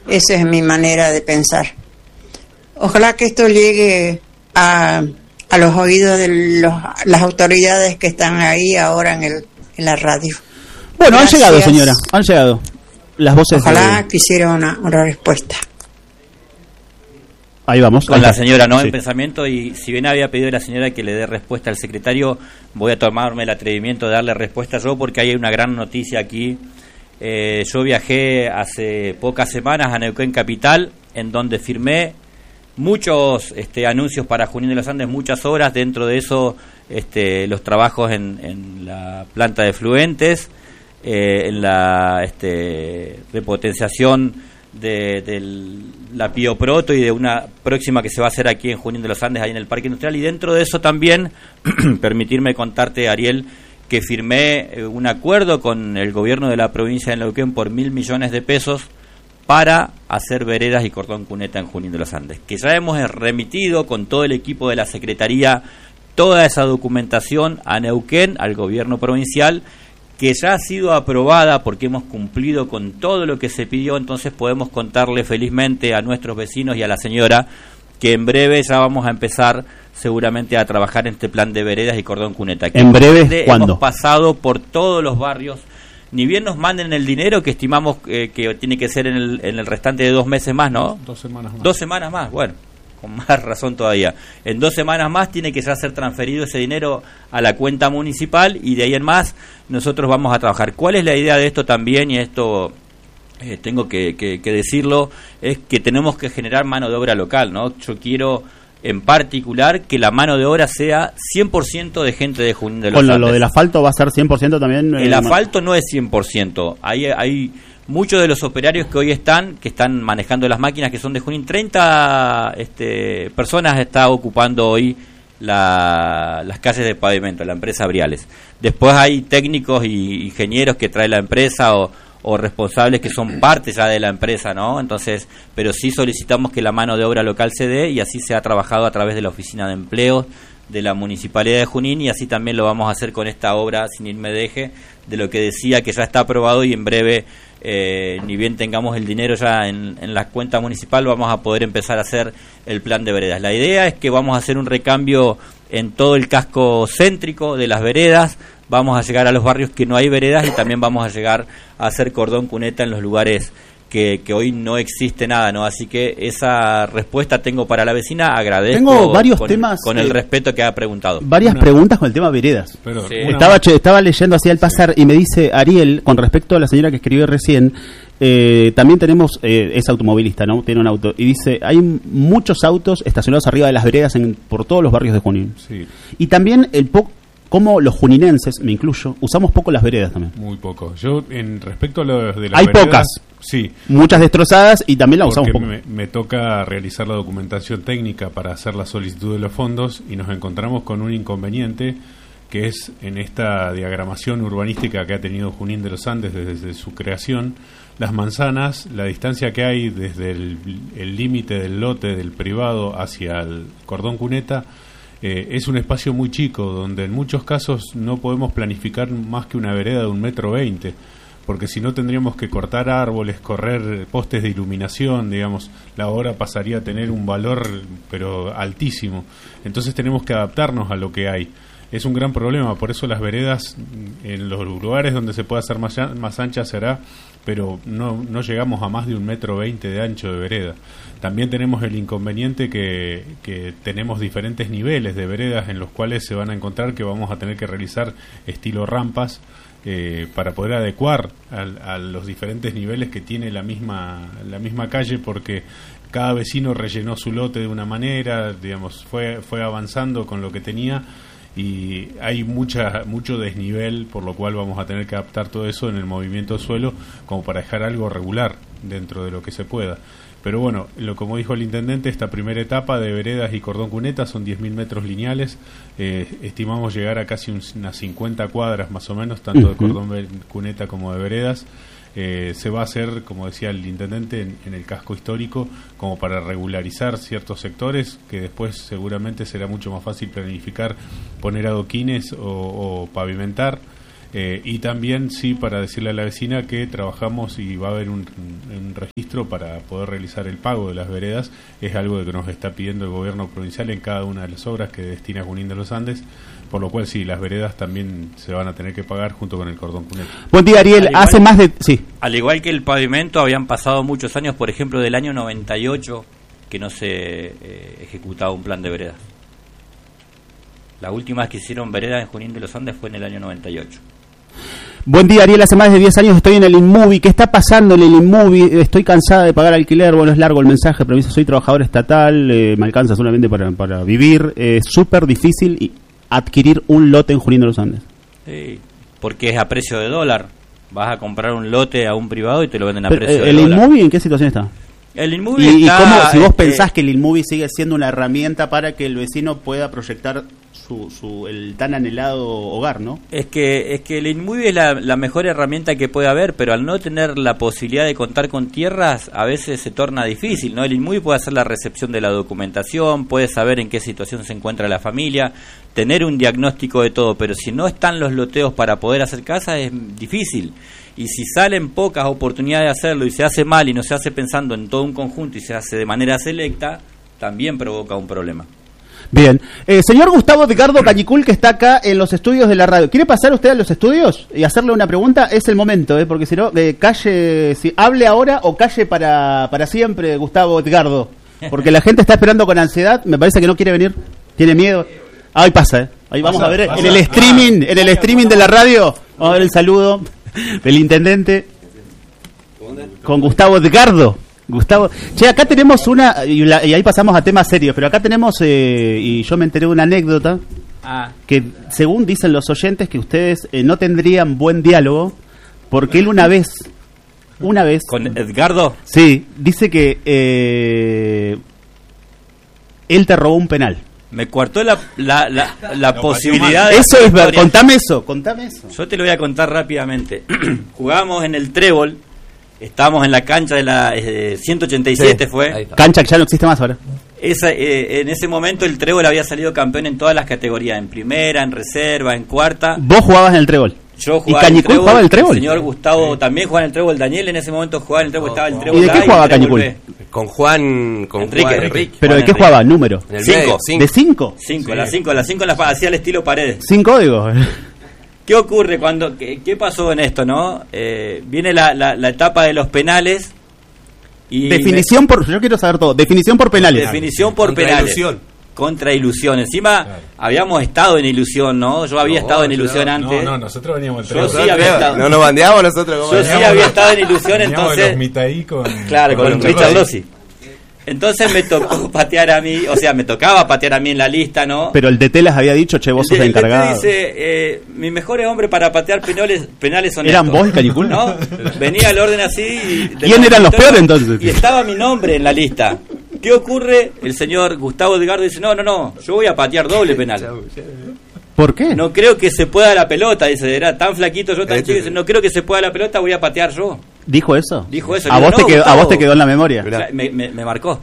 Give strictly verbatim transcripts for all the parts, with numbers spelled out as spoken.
Esa es mi manera de pensar. Ojalá que esto llegue a, a los oídos de los, las autoridades que están ahí ahora en, el, en la radio. Bueno, Gracias. han llegado, señora, han llegado las voces. Ojalá de... quisiera una, una respuesta. Ahí vamos. Con ahí la está. señora, ¿no? Sí. En pensamiento, y si bien había pedido a la señora que le dé respuesta al secretario, voy a tomarme el atrevimiento de darle respuesta yo, porque hay una gran noticia aquí. Eh, yo viajé hace pocas semanas a Neuquén Capital, en donde firmé muchos este, anuncios para Junín de los Andes, muchas obras, dentro de eso este, los trabajos en, en la planta de efluentes, eh, en la este, repotenciación de, de la Pioproto y de una próxima que se va a hacer aquí en Junín de los Andes, ahí en el Parque Industrial, y dentro de eso también, permitirme contarte, Ariel, que firmé un acuerdo con el gobierno de la provincia de Neuquén por mil millones de pesos para hacer veredas y cordón cuneta en Junín de los Andes, que ya hemos remitido con todo el equipo de la Secretaría toda esa documentación a Neuquén, al gobierno provincial, que ya ha sido aprobada porque hemos cumplido con todo lo que se pidió. Entonces podemos contarle felizmente a nuestros vecinos y a la señora que en breve ya vamos a empezar seguramente a trabajar en este plan de veredas y cordón cuneta. Que ¿En breve cuándo? Hemos pasado por todos los barrios, ni bien nos manden el dinero, que estimamos eh, que tiene que ser en el, en el restante de dos meses más, ¿no? Dos semanas más. Dos semanas más, bueno, con más razón todavía. En dos semanas más tiene que ya ser transferido ese dinero a la cuenta municipal, y de ahí en más nosotros vamos a trabajar. ¿Cuál es la idea de esto también? Y esto eh, tengo que, que, que decirlo, es que tenemos que generar mano de obra local, ¿no? Yo quiero en particular que la mano de obra sea cien por ciento de gente de Junín de los Bueno, Andes. lo del asfalto va a ser cien por ciento también. El eh, asfalto no es cien por ciento. Hay, hay muchos de los operarios que hoy están, que están manejando las máquinas, que son de Junín. treinta este, personas está ocupando hoy la, las calles de pavimento, la empresa Briales. Después hay técnicos y ingenieros que trae la empresa, o, o responsables que son parte ya de la empresa, ¿no? Entonces, pero sí solicitamos que la mano de obra local se dé, y así se ha trabajado a través de la Oficina de Empleo de la Municipalidad de Junín, y así también lo vamos a hacer con esta obra, sin irme deje, de lo que decía, que ya está aprobado, y en breve, eh, ni bien tengamos el dinero ya en, en la cuenta municipal, vamos a poder empezar a hacer el plan de veredas. La idea es que vamos a hacer un recambio en todo el casco céntrico de las veredas, vamos a llegar a los barrios que no hay veredas, y también vamos a llegar a hacer cordón cuneta en los lugares que, que hoy no existe nada, ¿no? Así que esa respuesta tengo para la vecina. Agradezco. Tengo varios con, temas, con eh, el respeto que ha preguntado. Varias Una- preguntas con el tema veredas. Pero Sí. una- Estaba che- estaba leyendo así al pasar, y me dice Ariel, con respecto a la señora que escribió recién, eh, también tenemos, eh, es automovilista, ¿no? Tiene un auto, y dice, hay m- muchos autos estacionados arriba de las veredas en, por todos los barrios de Junín. Sí, Y también el po como los juninenses, me incluyo, usamos poco las veredas también. muy poco. Yo, en respecto a lo de las Hay veredas, pocas. Sí, Muchas destrozadas, y también las usamos porque poco. me, me toca realizar la documentación técnica para hacer la solicitud de los fondos, y nos encontramos con un inconveniente, que es en esta diagramación urbanística que ha tenido Junín de los Andes desde su creación, las manzanas, la distancia que hay desde el el límite del lote del privado hacia el cordón cuneta, eh, es un espacio muy chico, donde en muchos casos no podemos planificar más que una vereda de un metro veinte, porque si no tendríamos que cortar árboles, correr postes de iluminación, digamos, la obra pasaría a tener un valor pero altísimo. Entonces tenemos que adaptarnos a lo que hay. Es un gran problema, por eso las veredas en los lugares donde se puede hacer más, ya- más ancha será, pero no, no llegamos a más de un metro veinte de ancho de vereda. También tenemos el inconveniente que, que tenemos diferentes niveles de veredas en los cuales se van a encontrar que vamos a tener que realizar estilo rampas, eh, para poder adecuar al- a los diferentes niveles que tiene la misma, la misma calle, porque cada vecino rellenó su lote de una manera, digamos, fue, fue avanzando con lo que tenía, y hay mucha mucho desnivel, por lo cual vamos a tener que adaptar todo eso en el movimiento del suelo como para dejar algo regular dentro de lo que se pueda. Pero bueno, lo como dijo el intendente, esta primera etapa de veredas y cordón cuneta son diez mil metros lineales, eh, estimamos llegar a casi un- unas cincuenta cuadras más o menos, tanto de Ujú. cordón ve- cuneta como de veredas. Eh, se va a hacer, como decía el intendente, en, en el casco histórico, como para regularizar ciertos sectores, que después seguramente será mucho más fácil planificar, poner adoquines o, o pavimentar. Eh, y también, sí, para decirle a la vecina que trabajamos y va a haber un, un registro suministro para poder realizar el pago de las veredas. Es algo que nos está pidiendo el gobierno provincial en cada una de las obras que destina Junín de los Andes, por lo cual sí, las veredas también se van a tener que pagar junto con el cordón cuneta. Buen día, Ariel. Al igual, Hace más de... Sí. Al igual que el pavimento, habían pasado muchos años, por ejemplo, del año noventa y ocho, que no se eh, ejecutaba un plan de veredas. La última vez que hicieron veredas en Junín de los Andes fue en el año noventa y ocho. Buen día, Ariel. Hace más de diez años estoy en el InMovie. ¿Qué está pasando en el InMovie? Estoy cansada de pagar alquiler. Bueno, es largo el mensaje, pero soy trabajador estatal, eh, me alcanza solamente para, para vivir. Es eh, súper difícil adquirir un lote en Junín de los Andes. Sí, porque es a precio de dólar. Vas a comprar un lote a un privado y te lo venden a pero, precio eh, de ¿el dólar. ¿El InMovie en qué situación está? El InMovie ¿Y, está, y cómo, si vos este, pensás que el InMovie sigue siendo una herramienta para que el vecino pueda proyectar su, su el tan anhelado hogar, ¿no? Es que es que el InMovie es la, la mejor herramienta que puede haber, pero al no tener la posibilidad de contar con tierras, a veces se torna difícil, ¿no? El InMovie puede hacer la recepción de la documentación, puede saber en qué situación se encuentra la familia, tener un diagnóstico de todo, pero si no están los loteos para poder hacer casa es difícil. Y si salen pocas oportunidades de hacerlo y se hace mal y no se hace pensando en todo un conjunto y se hace de manera selecta, también provoca un problema. Bien. Eh, señor Gustavo Edgardo Cañicul, que está acá en los estudios de la radio. ¿Quiere pasar usted a los estudios y hacerle una pregunta? Es el momento, ¿eh? Porque si no, eh, calle, si hable ahora o calle para, para siempre, Gustavo Edgardo. Porque la gente está esperando con ansiedad, me parece que no quiere venir, tiene miedo. Ah, ahí pasa, ¿eh? Ahí vamos pasa, a ver pasa. en el streaming, en el streaming de la radio, vamos a ver el saludo del intendente con Gustavo Edgardo. Gustavo, che, acá tenemos una, y, la, y ahí pasamos a temas serios, pero acá tenemos, eh, y yo me enteré de una anécdota, Ah. que según dicen los oyentes que ustedes eh, no tendrían buen diálogo, porque él una vez, una vez... ¿Con Edgardo? Sí, dice que eh, él te robó un penal. Me coartó la, la, la, la Lo posibilidad de... Eso es verdad, historia. contame eso, contame eso. Yo te lo voy a contar rápidamente. Jugábamos en el Trébol, estábamos en la cancha de la eh, ciento ochenta y siete, Sí, fue. ahí está. Cancha que ya no existe más ahora. Esa, eh, en ese momento el Trébol había salido campeón en todas las categorías, en primera, en reserva, en cuarta. Vos jugabas en el Trébol. Yo ¿Y jugaba Cañicul jugaba en el Trébol? El señor Gustavo también jugaba en el Trébol. Daniel en ese momento jugaba en el Trébol, No, estaba el no. Trébol. ¿Y de qué A el jugaba Trébol Cañicul? B. Con Juan, con Enrique, Juan, Enrique. Enrique. ¿Pero de Juan qué Enrique. jugaba? ¿Número? En el Cinco. medio, cinco. ¿De cinco? Cinco, Sí. las cinco, las cinco las hacía el estilo Paredes. Sin código. ¿Qué ocurre cuando, qué, qué pasó en esto, no? Eh, viene la, la, la etapa de los penales y Definición por... Yo quiero saber todo. Definición por penales. definición por Contra penales. ilusión. Contra ilusión. Encima Claro. habíamos estado en ilusión, ¿no? Yo había No, estado en yo ilusión no, antes. No, no, nosotros veníamos Yo el sí había estado. No nos bandeamos nosotros. ¿cómo Yo es? sí había estado en ilusión, Veníamos de entonces. los Mitaí con, Claro, con, con Richard Rossi. Entonces me tocó patear a mí, o sea, me tocaba patear a mí en la lista, ¿no? Pero el D T les había dicho, che, vos sos El el D T encargado. dice, eh, mis mejores hombres para patear penales, penales son ¿Eran estos. vos y Cañicul? ¿No? Venía el orden así. Y de ¿Quién la eran los victoria, peores, entonces? Y estaba mi nombre en la lista. ¿Qué ocurre? El señor Gustavo Edgardo dice, no, no, no, yo voy a patear doble penal. ¿Por qué? No creo que se pueda la pelota, dice, era tan flaquito yo, tan Este- chico, dice, no creo que se pueda la pelota, voy a patear yo. ¿Dijo eso? Dijo eso. ¿A Le vos, digo, te no, quedó, ¿A Gustavo. vos te quedó en la memoria? O sea, me, me, me marcó.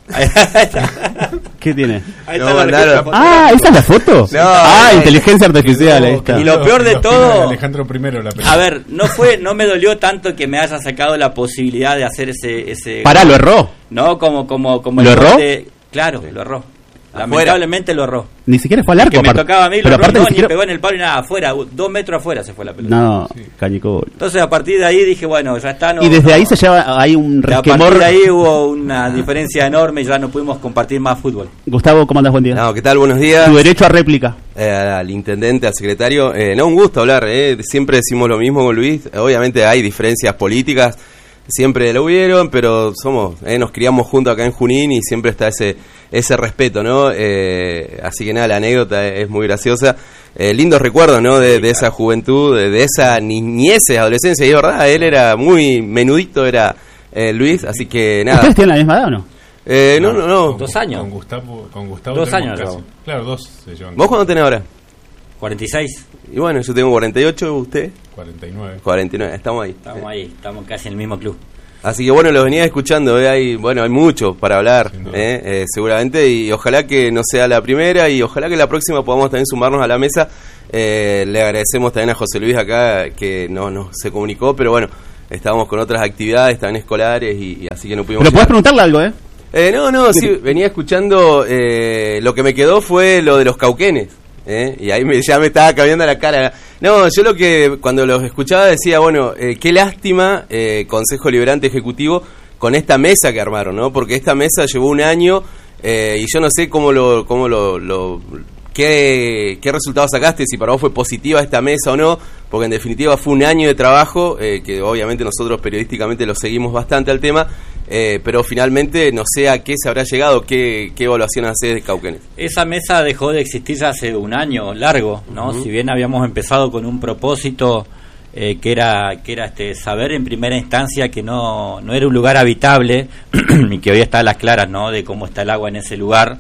¿Qué tiene? Ahí No, está la mandaron. respuesta. Ah, ¿esa es la foto? No, ah, no, inteligencia artificial, ahí está. Y lo peor de Los todo- fines de Alejandro primero la película. A ver, no fue, no me dolió tanto que me haya sacado la posibilidad de hacer ese, ese. Pará, lo erró. No, como, como, como ¿Lo el erró? gol de- claro, lo erró. Lamentablemente lo erró. Ni siquiera fue al arco. Que me aparte. tocaba a mí, lo Pero erró, aparte no, ni ni siquiera... pegó en el palo y nada, afuera, dos metros afuera se fue la pelota. No, Cañicul. Entonces a partir de ahí dije, bueno, ya está. No, Y desde no. ahí se lleva, hay un Y a resquemor. partir de ahí hubo una diferencia enorme y ya no pudimos compartir más fútbol. Gustavo, ¿cómo andás? Buen día. No, ¿qué tal? Buenos días. Tu derecho a réplica. Eh, al intendente, al secretario. Eh, no, un gusto hablar. Eh. Siempre decimos lo mismo con Luis. Obviamente hay diferencias políticas. Siempre lo hubieron, pero somos, eh, nos criamos juntos acá en Junín y siempre está ese ese respeto, ¿no? Eh, así que nada, la anécdota es, es muy graciosa. Eh, lindos recuerdos, ¿no? De, de esa juventud, de, de esa niñez, adolescencia. Y es verdad, él era muy menudito, era eh, Luis, así que nada. ¿Ustedes tienen la misma edad o no? Eh, no, no, no. Dos años. Con Gustavo, con Gustavo Dos tenemos años casi- llevo. Claro, dos se llevan. ¿Vos cuándo tenés ahora? cuarenta y seis. Y bueno, yo tengo cuarenta y ocho, ¿usted? cuarenta y nueve. cuarenta y nueve, estamos ahí. Estamos ahí, estamos casi en el mismo club. Así que bueno, los venía escuchando, ¿eh? hay, bueno, hay mucho para hablar, Sin duda. ¿eh? Eh, seguramente, y ojalá que no sea la primera, y ojalá que la próxima podamos también sumarnos a la mesa. Eh, le agradecemos también a José Luis acá, que no, no se comunicó, pero bueno, estábamos con otras actividades también escolares y, y así que no pudimos. Pero podés preguntarle algo, ¿eh? Eh, no, no, sí, venía escuchando, eh, lo que me quedó fue lo de los cauquenes, ¿eh? Y ahí me, ya me estaba cambiando la cara. No, yo lo que, cuando los escuchaba decía, bueno, eh, qué lástima, eh, Consejo Liberante Ejecutivo, con esta mesa que armaron, ¿no? Porque esta mesa llevó un año, eh, y yo no sé cómo lo, cómo lo, lo qué, qué resultados sacaste, si para vos fue positiva esta mesa o no, porque en definitiva fue un año de trabajo, eh, que obviamente nosotros periodísticamente lo seguimos bastante al tema, eh, pero finalmente no sé a qué se habrá llegado, qué, qué evaluación haces de Cauquenes. Esa mesa dejó de existir ya hace un año largo, ¿no? Uh-huh. Si bien habíamos empezado con un propósito eh, que era que era este saber en primera instancia que no, no era un lugar habitable y que hoy está a las claras, ¿no? De cómo está el agua en ese lugar,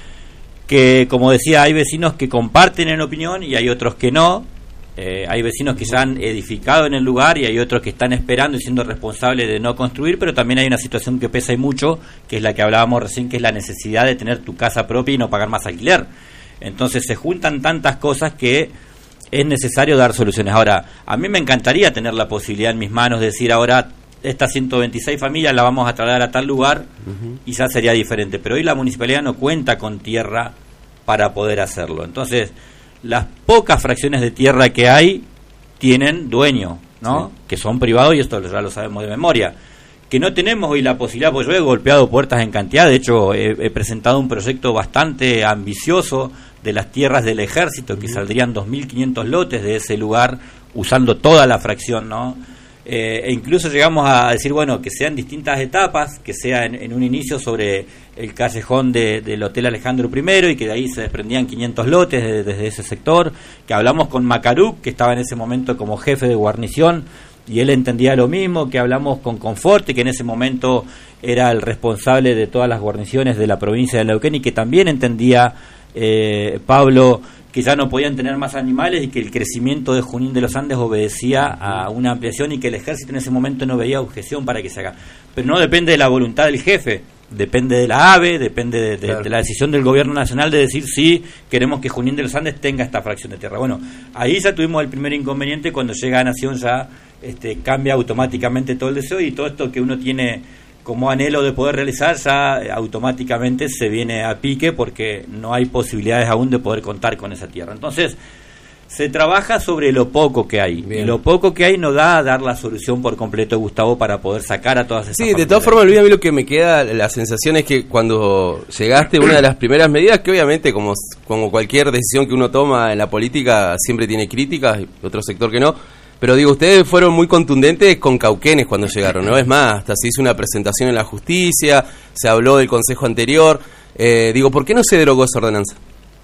que como decía, hay vecinos que comparten en opinión y hay otros que no. Eh, hay vecinos que ya han edificado en el lugar y hay otros que están esperando y siendo responsables de no construir, pero también hay una situación que pesa y mucho, que es la que hablábamos recién, que es la necesidad de tener tu casa propia y no pagar más alquiler. Entonces se juntan tantas cosas que es necesario dar soluciones. Ahora, a mí me encantaría tener la posibilidad en mis manos de decir ahora estas ciento veintiséis familias las vamos a trasladar a tal lugar, uh-huh, y ya sería diferente, pero hoy la municipalidad no cuenta con tierra para poder hacerlo. Entonces las pocas fracciones de tierra que hay tienen dueño, ¿no? Sí. Que son privados y esto ya lo sabemos de memoria. Que no tenemos hoy la posibilidad, porque yo he golpeado puertas en cantidad, de hecho he, he presentado un proyecto bastante ambicioso de las tierras del ejército, que saldrían dos mil quinientos lotes de ese lugar usando toda la fracción, ¿no? Eh, e incluso llegamos a decir, bueno, que sean distintas etapas, que sea en, en un inicio sobre el callejón de, del Hotel Alejandro primero y que de ahí se desprendían quinientos lotes de, desde ese sector, que hablamos con Macaruc, que estaba en ese momento como jefe de guarnición, y él entendía lo mismo, que hablamos con Conforte, que en ese momento era el responsable de todas las guarniciones de la provincia de Neuquén y que también entendía, eh, Pablo, que ya no podían tener más animales y que el crecimiento de Junín de los Andes obedecía a una ampliación y que el ejército en ese momento no veía objeción para que se haga. Pero no depende de la voluntad del jefe, depende de la AVE, depende de, de, claro. de la decisión del gobierno nacional de decir sí, queremos que Junín de los Andes tenga esta fracción de tierra. Bueno, ahí ya tuvimos el primer inconveniente, cuando llega a Nación ya este, cambia automáticamente todo el deseo y todo esto que uno tiene como anhelo de poder realizar ya automáticamente se viene a pique porque no hay posibilidades aún de poder contar con esa tierra. Entonces se trabaja sobre lo poco que hay. Bien. Y lo poco que hay no da a dar la solución por completo, Gustavo, para poder sacar a todas esas Sí, de todas formas, Luis, a mí lo que me queda, la sensación es que cuando llegaste, una de las primeras medidas, que obviamente como, como cualquier decisión que uno toma en la política siempre tiene críticas, y otro sector que no, pero digo, ustedes fueron muy contundentes con Cauquenes cuando llegaron, ¿no? Es más, hasta se hizo una presentación en la justicia, se habló del consejo anterior. Eh, digo, ¿por qué no se derogó esa ordenanza?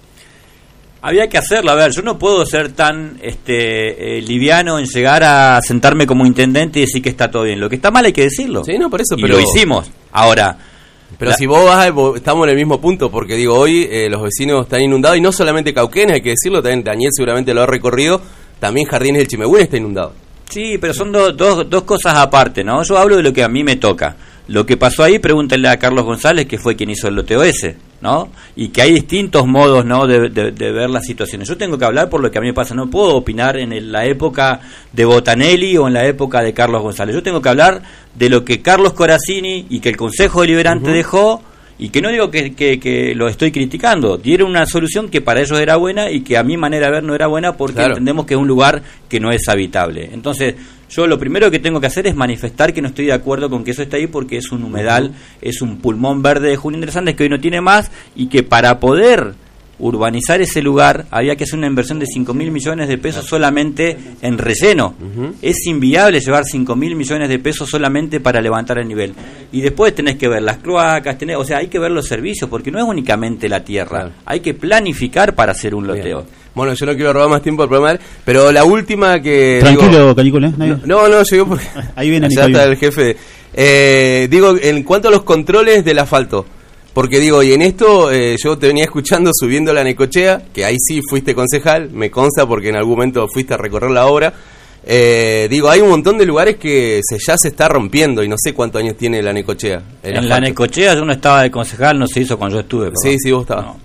Había que hacerlo. A ver, yo no puedo ser tan este eh, liviano en llegar a sentarme como intendente y decir que está todo bien. Lo que está mal hay que decirlo. Sí, no, por eso, y pero lo hicimos. Ahora, pero la... si vos vas, a, vos, estamos en el mismo punto, porque digo, hoy eh, los vecinos están inundados, y no solamente Cauquenes, hay que decirlo, también Daniel seguramente lo ha recorrido, también Jardines del Chimehuen está inundado. Sí, pero son do, do, dos cosas aparte, ¿no? Yo hablo de lo que a mí me toca. Lo que pasó ahí, pregúntenle a Carlos González, que fue quien hizo el loteo ese, ¿no? Y que hay distintos modos, ¿no?, de, de, de ver las situaciones. Yo tengo que hablar por lo que a mí me pasa. No puedo opinar en el, la época de Botanelli o en la época de Carlos González. Yo tengo que hablar de lo que Carlos Corazzini y que el Consejo Deliberante uh-huh. dejó. Y que no digo que, que, que lo estoy criticando, dieron una solución que para ellos era buena y que a mi manera de ver no era buena porque claro. entendemos que es un lugar que no es habitable. Entonces, yo lo primero que tengo que hacer es manifestar que no estoy de acuerdo con que eso esté ahí porque es un humedal, uh-huh. es un pulmón verde de Junín de los Andes que hoy no tiene más y que para poder urbanizar ese lugar había que hacer una inversión de cinco mil millones de pesos solamente en relleno. Uh-huh. Es inviable llevar cinco mil millones de pesos solamente para levantar el nivel. Y después tenés que ver las cloacas, tenés, o sea, hay que ver los servicios, porque no es únicamente la tierra. Claro. Hay que planificar para hacer un loteo. Bien. Bueno, yo no quiero robar más tiempo al programa, pero la última que... Tranquilo, Canícola. No, no, no, llegó porque... Ahí viene allá está el jefe. Eh, digo, en cuanto a los controles del asfalto, porque digo, y en esto eh, yo te venía escuchando subiendo la Necochea, que ahí sí fuiste concejal, me consta porque en algún momento fuiste a recorrer la obra. Eh, digo, hay un montón de lugares que se, ya se está rompiendo y no sé cuántos años tiene la Necochea. En asfalto. La Necochea yo no estaba de concejal, no se hizo cuando yo estuve. Sí, sí, vos estabas. No.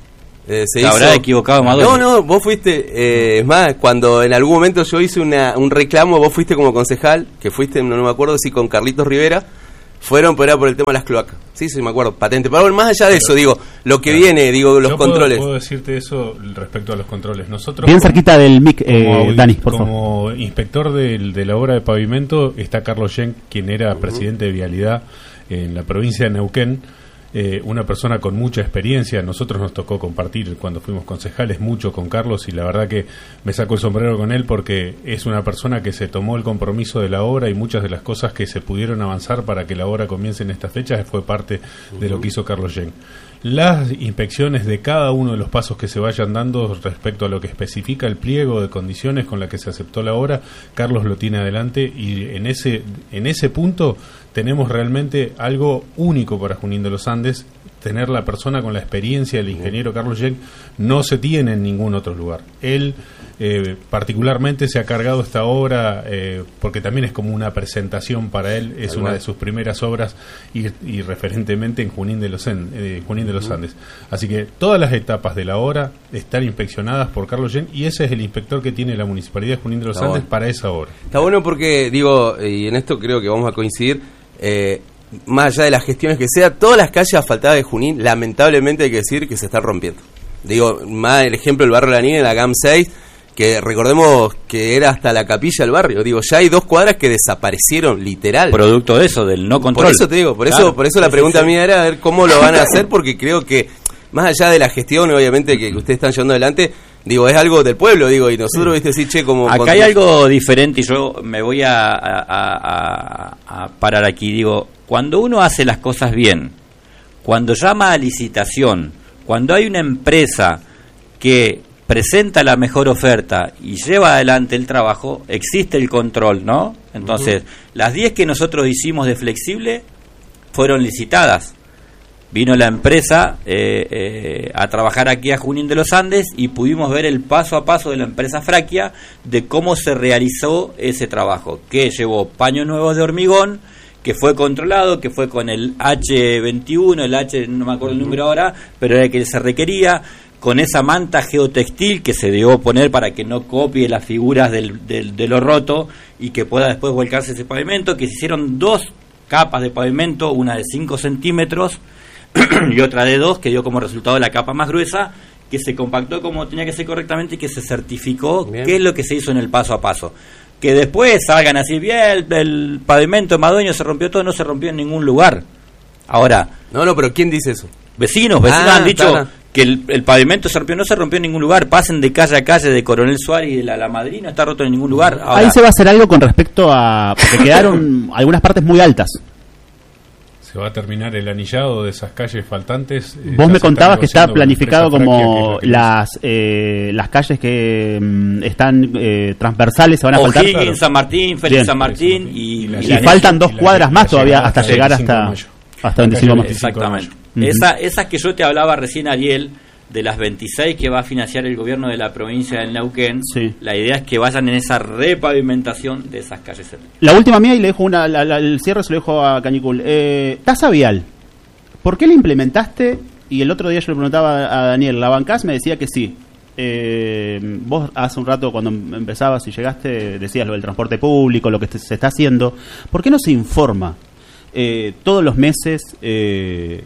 Eh, se se habrá equivocado Madonna. No, no, vos fuiste, eh, es más, cuando en algún momento yo hice una, un reclamo, vos fuiste como concejal, que fuiste, no, no me acuerdo si con Carlitos Rivera, fueron, pero era por el tema de las cloacas. Sí, sí, me acuerdo, patente. Pero más allá de eso, digo, lo que claro. viene, digo, los yo controles. Puedo, puedo decirte eso respecto a los controles. Nosotros bien como, cerquita del mic, eh, Dani, por como favor. Como inspector de, de la obra de pavimento está Carlos Schenk, quien era uh-huh. presidente de Vialidad en la provincia de Neuquén. Eh, una persona con mucha experiencia. Nosotros nos tocó compartir cuando fuimos concejales mucho con Carlos y la verdad que me saco el sombrero con él porque es una persona que se tomó el compromiso de la obra y muchas de las cosas que se pudieron avanzar para que la obra comience en estas fechas fue parte uh-huh. de lo que hizo Carlos Schenk. Las inspecciones de cada uno de los pasos que se vayan dando respecto a lo que especifica el pliego de condiciones con la que se aceptó la obra, Carlos lo tiene adelante y en ese en ese punto tenemos realmente algo único para Junín de los Andes. Tener la persona con la experiencia del ingeniero Carlos Schenk no se tiene en ningún otro lugar. Él eh, particularmente se ha cargado esta obra eh, porque también es como una presentación para él, es una de sus primeras obras y, y referentemente en Junín de los, en, eh, Junín de los Andes. Así que todas las etapas de la obra están inspeccionadas por Carlos Schenk y ese es el inspector que tiene la Municipalidad de Junín de los Está Andes bueno. para esa obra. Está bueno porque, digo, y en esto creo que vamos a coincidir, eh, más allá de las gestiones que sea, todas las calles asfaltadas de Junín, lamentablemente hay que decir que se están rompiendo. Digo, más el ejemplo del barrio Lanín en la G A M seis, que recordemos que era hasta la capilla del barrio. Digo, ya hay dos cuadras que desaparecieron, literal. Producto de eso, del no control. Por eso te digo, por claro. eso por eso la pregunta mía era a ver cómo lo van a hacer, porque creo que, más allá de la gestión, obviamente, que, que ustedes están llevando adelante, digo, es algo del pueblo, digo, y nosotros, viste, sí, che, como... Acá hay algo diferente y yo me voy a, a, a, a parar aquí, digo, cuando uno hace las cosas bien, cuando llama a licitación, cuando hay una empresa que presenta la mejor oferta y lleva adelante el trabajo, existe el control, ¿no? Entonces, uh-huh. las diez que nosotros hicimos de flexible fueron licitadas. Vino la empresa eh, eh, a trabajar aquí a Junín de los Andes y pudimos ver el paso a paso de la empresa Fraquia de cómo se realizó ese trabajo, que llevó paños nuevos de hormigón, que fue controlado, que fue con el hache veintiuno, el H, no me acuerdo el número ahora, pero era el que se requería, con esa manta geotextil que se debió poner para que no copie las figuras del, del, de lo roto y que pueda después volcarse ese pavimento, que se hicieron dos capas de pavimento, una de cinco centímetros y otra de dos, que dio como resultado la capa más gruesa, que se compactó como tenía que ser correctamente y que se certificó bien. Qué es lo que se hizo en el paso a paso. Que después salgan así, bien, el, el pavimento de Madueño se rompió todo, no se rompió en ningún lugar. Ahora... No, no, pero ¿quién dice eso? Vecinos, vecinos ah, han dicho claro. que el, el pavimento se rompió, no se rompió en ningún lugar. Pasen de calle a calle de Coronel Suárez y de la, la Madrid, no está roto en ningún lugar. Ahora, ahí se va a hacer algo con respecto a... porque quedaron algunas partes muy altas. Se va a terminar el anillado de esas calles faltantes. Vos me contabas que está planificado como que las eh, las calles que mm, están eh, transversales se van a faltar. O'Higgins, claro. San Martín, Félix Bien. San Martín y, y, y, y faltan dos cuadras más todavía hasta llegar hasta hasta veinticinco de mayo. Exactamente. Uh-huh. Esa, esas que yo te hablaba recién, Ariel, de las veintiséis que va a financiar el gobierno de la provincia del Neuquén, sí. La idea es que vayan en esa repavimentación de esas calles. La última mía, y le dejo una, la, la, el cierre se lo dejo a Cañicul. Eh, tasa vial, ¿por qué la implementaste? Y el otro día yo le preguntaba a Daniel, ¿la bancás? Me decía que sí. Eh, vos hace un rato cuando empezabas y llegaste decías lo del transporte público, lo que se está haciendo. ¿Por qué no se informa eh, todos los meses eh,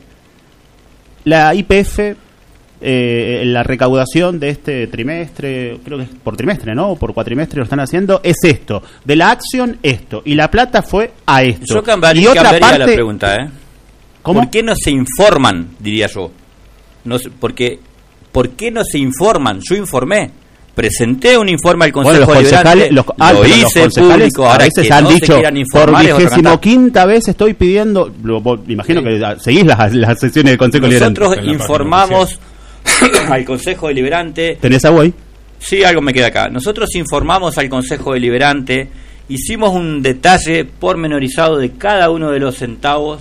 la Y P F? Eh, la recaudación de este trimestre, creo que es por trimestre, ¿no? Por cuatrimestre lo están haciendo, es esto. De la acción, esto. Y la plata fue a esto. Yo cambiaría, y otra cambiaría parte, la pregunta, ¿eh? ¿Cómo? ¿Por qué no se informan, diría yo? No, porque, ¿por qué no se informan? Yo informé. Presenté un informe al Consejo bueno, Deliberante, los, ah, lo hice los público, ahora a veces que han no dicho, se quieran informar, por vigésimo quinta vez estoy pidiendo, lo, vos, imagino sí. que seguís las, las sesiones del Consejo Deliberante. Nosotros informamos al Consejo Deliberante. ¿Tenés agua ahí? Sí, algo me queda acá. Nosotros informamos al Consejo Deliberante, hicimos un detalle pormenorizado de cada uno de los centavos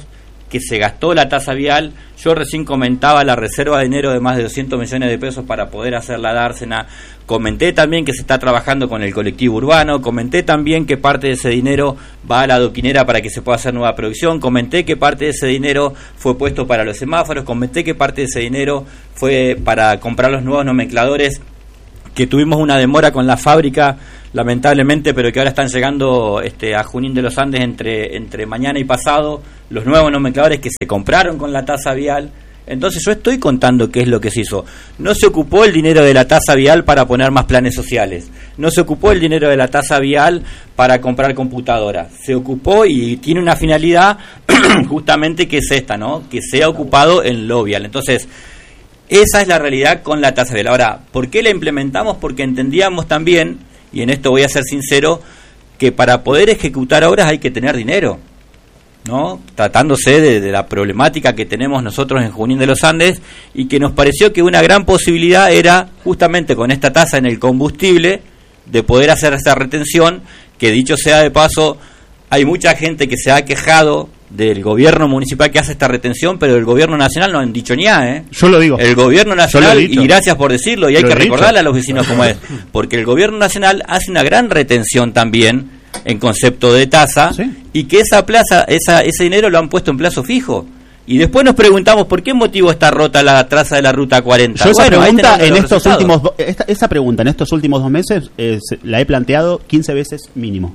que se gastó la tasa vial. Yo recién comentaba la reserva de dinero de más de doscientos millones de pesos para poder hacer la dársena. Comenté también que se está trabajando con el colectivo urbano. Comenté también que parte de ese dinero va a la adoquinera para que se pueda hacer nueva producción. Comenté que parte de ese dinero fue puesto para los semáforos. Comenté que parte de ese dinero fue para comprar los nuevos nomencladores, que tuvimos una demora con la fábrica, lamentablemente, pero que ahora están llegando este, a Junín de los Andes entre, entre mañana y pasado, los nuevos nomencladores que se compraron con la tasa vial. Entonces yo estoy contando qué es lo que se hizo. No se ocupó el dinero de la tasa vial para poner más planes sociales, no se ocupó el dinero de la tasa vial para comprar computadoras, se ocupó y tiene una finalidad justamente que es esta, ¿no? Que sea ocupado en lo vial. Entonces, esa es la realidad con la tasa vial. Ahora, ¿por qué la implementamos? Porque entendíamos también, y en esto voy a ser sincero, que para poder ejecutar obras hay que tener dinero, ¿no? Tratándose de, de la problemática que tenemos nosotros en Junín de los Andes, y que nos pareció que una gran posibilidad era, justamente con esta tasa en el combustible, de poder hacer esa retención, que dicho sea de paso, hay mucha gente que se ha quejado del gobierno municipal que hace esta retención, pero el gobierno nacional no han dicho ni a, ¿eh? Yo lo digo. El gobierno nacional, y gracias por decirlo, y hay que recordarle a los vecinos cómo es, porque el gobierno nacional hace una gran retención también en concepto de tasa, ¿sí? Y que esa plaza, esa, ese dinero lo han puesto en plazo fijo. Y después nos preguntamos por qué motivo está rota la traza de la ruta cuarenta. Yo esa bueno, pregunta en estos últimos do, esta, esa pregunta en estos últimos dos meses eh, se, la he planteado quince veces mínimo.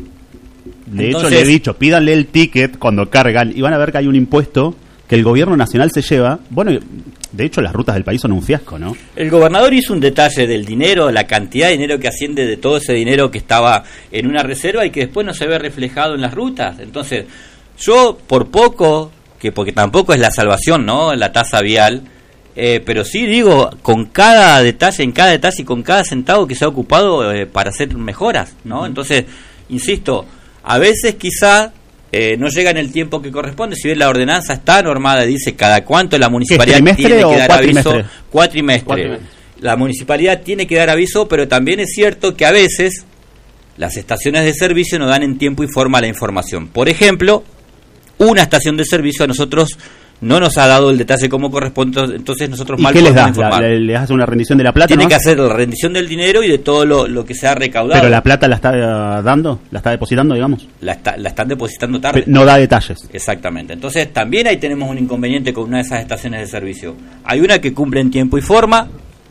De Entonces, hecho, le he dicho, pídanle el ticket cuando cargan y van a ver que hay un impuesto que el gobierno nacional se lleva. Bueno, de hecho, las rutas del país son un fiasco, ¿no? El gobernador hizo un detalle del dinero, la cantidad de dinero que asciende de todo ese dinero que estaba en una reserva y que después no se ve reflejado en las rutas. Entonces, yo por poco, que porque tampoco es la salvación, ¿no?, la tasa vial, eh, pero sí digo, con cada detalle, en cada detalle y con cada centavo que se ha ocupado eh, para hacer mejoras, ¿no? Entonces, insisto, a veces quizá eh, no llega en el tiempo que corresponde, si bien la ordenanza está normada, dice cada cuánto la municipalidad tiene que dar aviso, cuatrimestre. cuatrimestre. La municipalidad tiene que dar aviso, pero también es cierto que a veces las estaciones de servicio no dan en tiempo y forma la información. Por ejemplo, una estación de servicio a nosotros no nos ha dado el detalle como corresponde, entonces nosotros mal podemos informar. informar. ¿Le, ¿Les hace una rendición de la plata? Tiene ¿no? que hacer la rendición del dinero y de todo lo, lo que se ha recaudado. ¿Pero la plata la está uh, dando? ¿La está depositando, digamos? La, está, la están depositando tarde. Pero no da detalles. Exactamente. Entonces también ahí tenemos un inconveniente con una de esas estaciones de servicio. Hay una que cumple en tiempo y forma,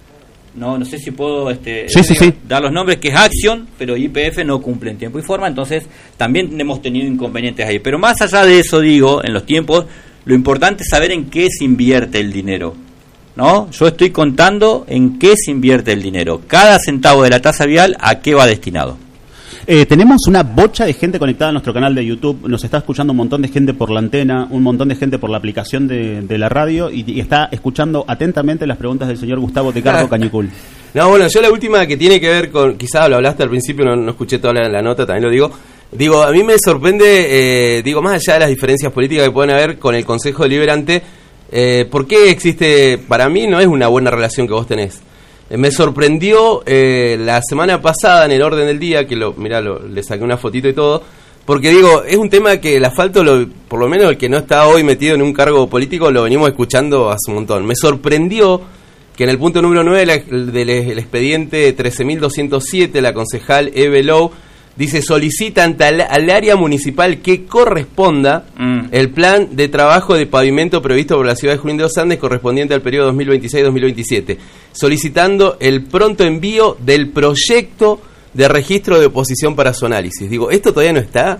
no no sé si puedo este, sí, sí, sí. dar los nombres, que es Action, pero Y P F no cumple en tiempo y forma, entonces también hemos tenido inconvenientes ahí. Pero más allá de eso, digo, en los tiempos, lo importante es saber en qué se invierte el dinero, ¿no? Yo estoy contando en qué se invierte el dinero. Cada centavo de la tasa vial, ¿a qué va destinado? Eh, tenemos una bocha de gente conectada a nuestro canal de YouTube. Nos está escuchando un montón de gente por la antena, un montón de gente por la aplicación de, de la radio y, y está escuchando atentamente las preguntas del señor Gustavo Tecardo Cañicul. No, bueno, yo la última que tiene que ver con, quizás lo hablaste al principio, no, no escuché toda la, la nota, también lo digo. Digo, a mí me sorprende, eh, digo, más allá de las diferencias políticas que pueden haber con el Consejo Deliberante, eh, ¿por qué existe? Para mí no es una buena relación que vos tenés. Eh, me sorprendió eh, la semana pasada en el orden del día, que lo, mirá, lo, le saqué una fotito y todo, porque digo, es un tema que el asfalto, lo, por lo menos el que no está hoy metido en un cargo político, lo venimos escuchando hace un montón. Me sorprendió que en el punto número nueve del, del, del expediente trece mil doscientos siete, la concejal Eve Low dice, solicitan al, al área municipal que corresponda mm. el plan de trabajo de pavimento previsto por la ciudad de Junín de los Andes correspondiente al periodo dos mil veintiséis dos mil veintisiete, solicitando el pronto envío del proyecto de registro de oposición para su análisis. Digo, ¿esto todavía no está?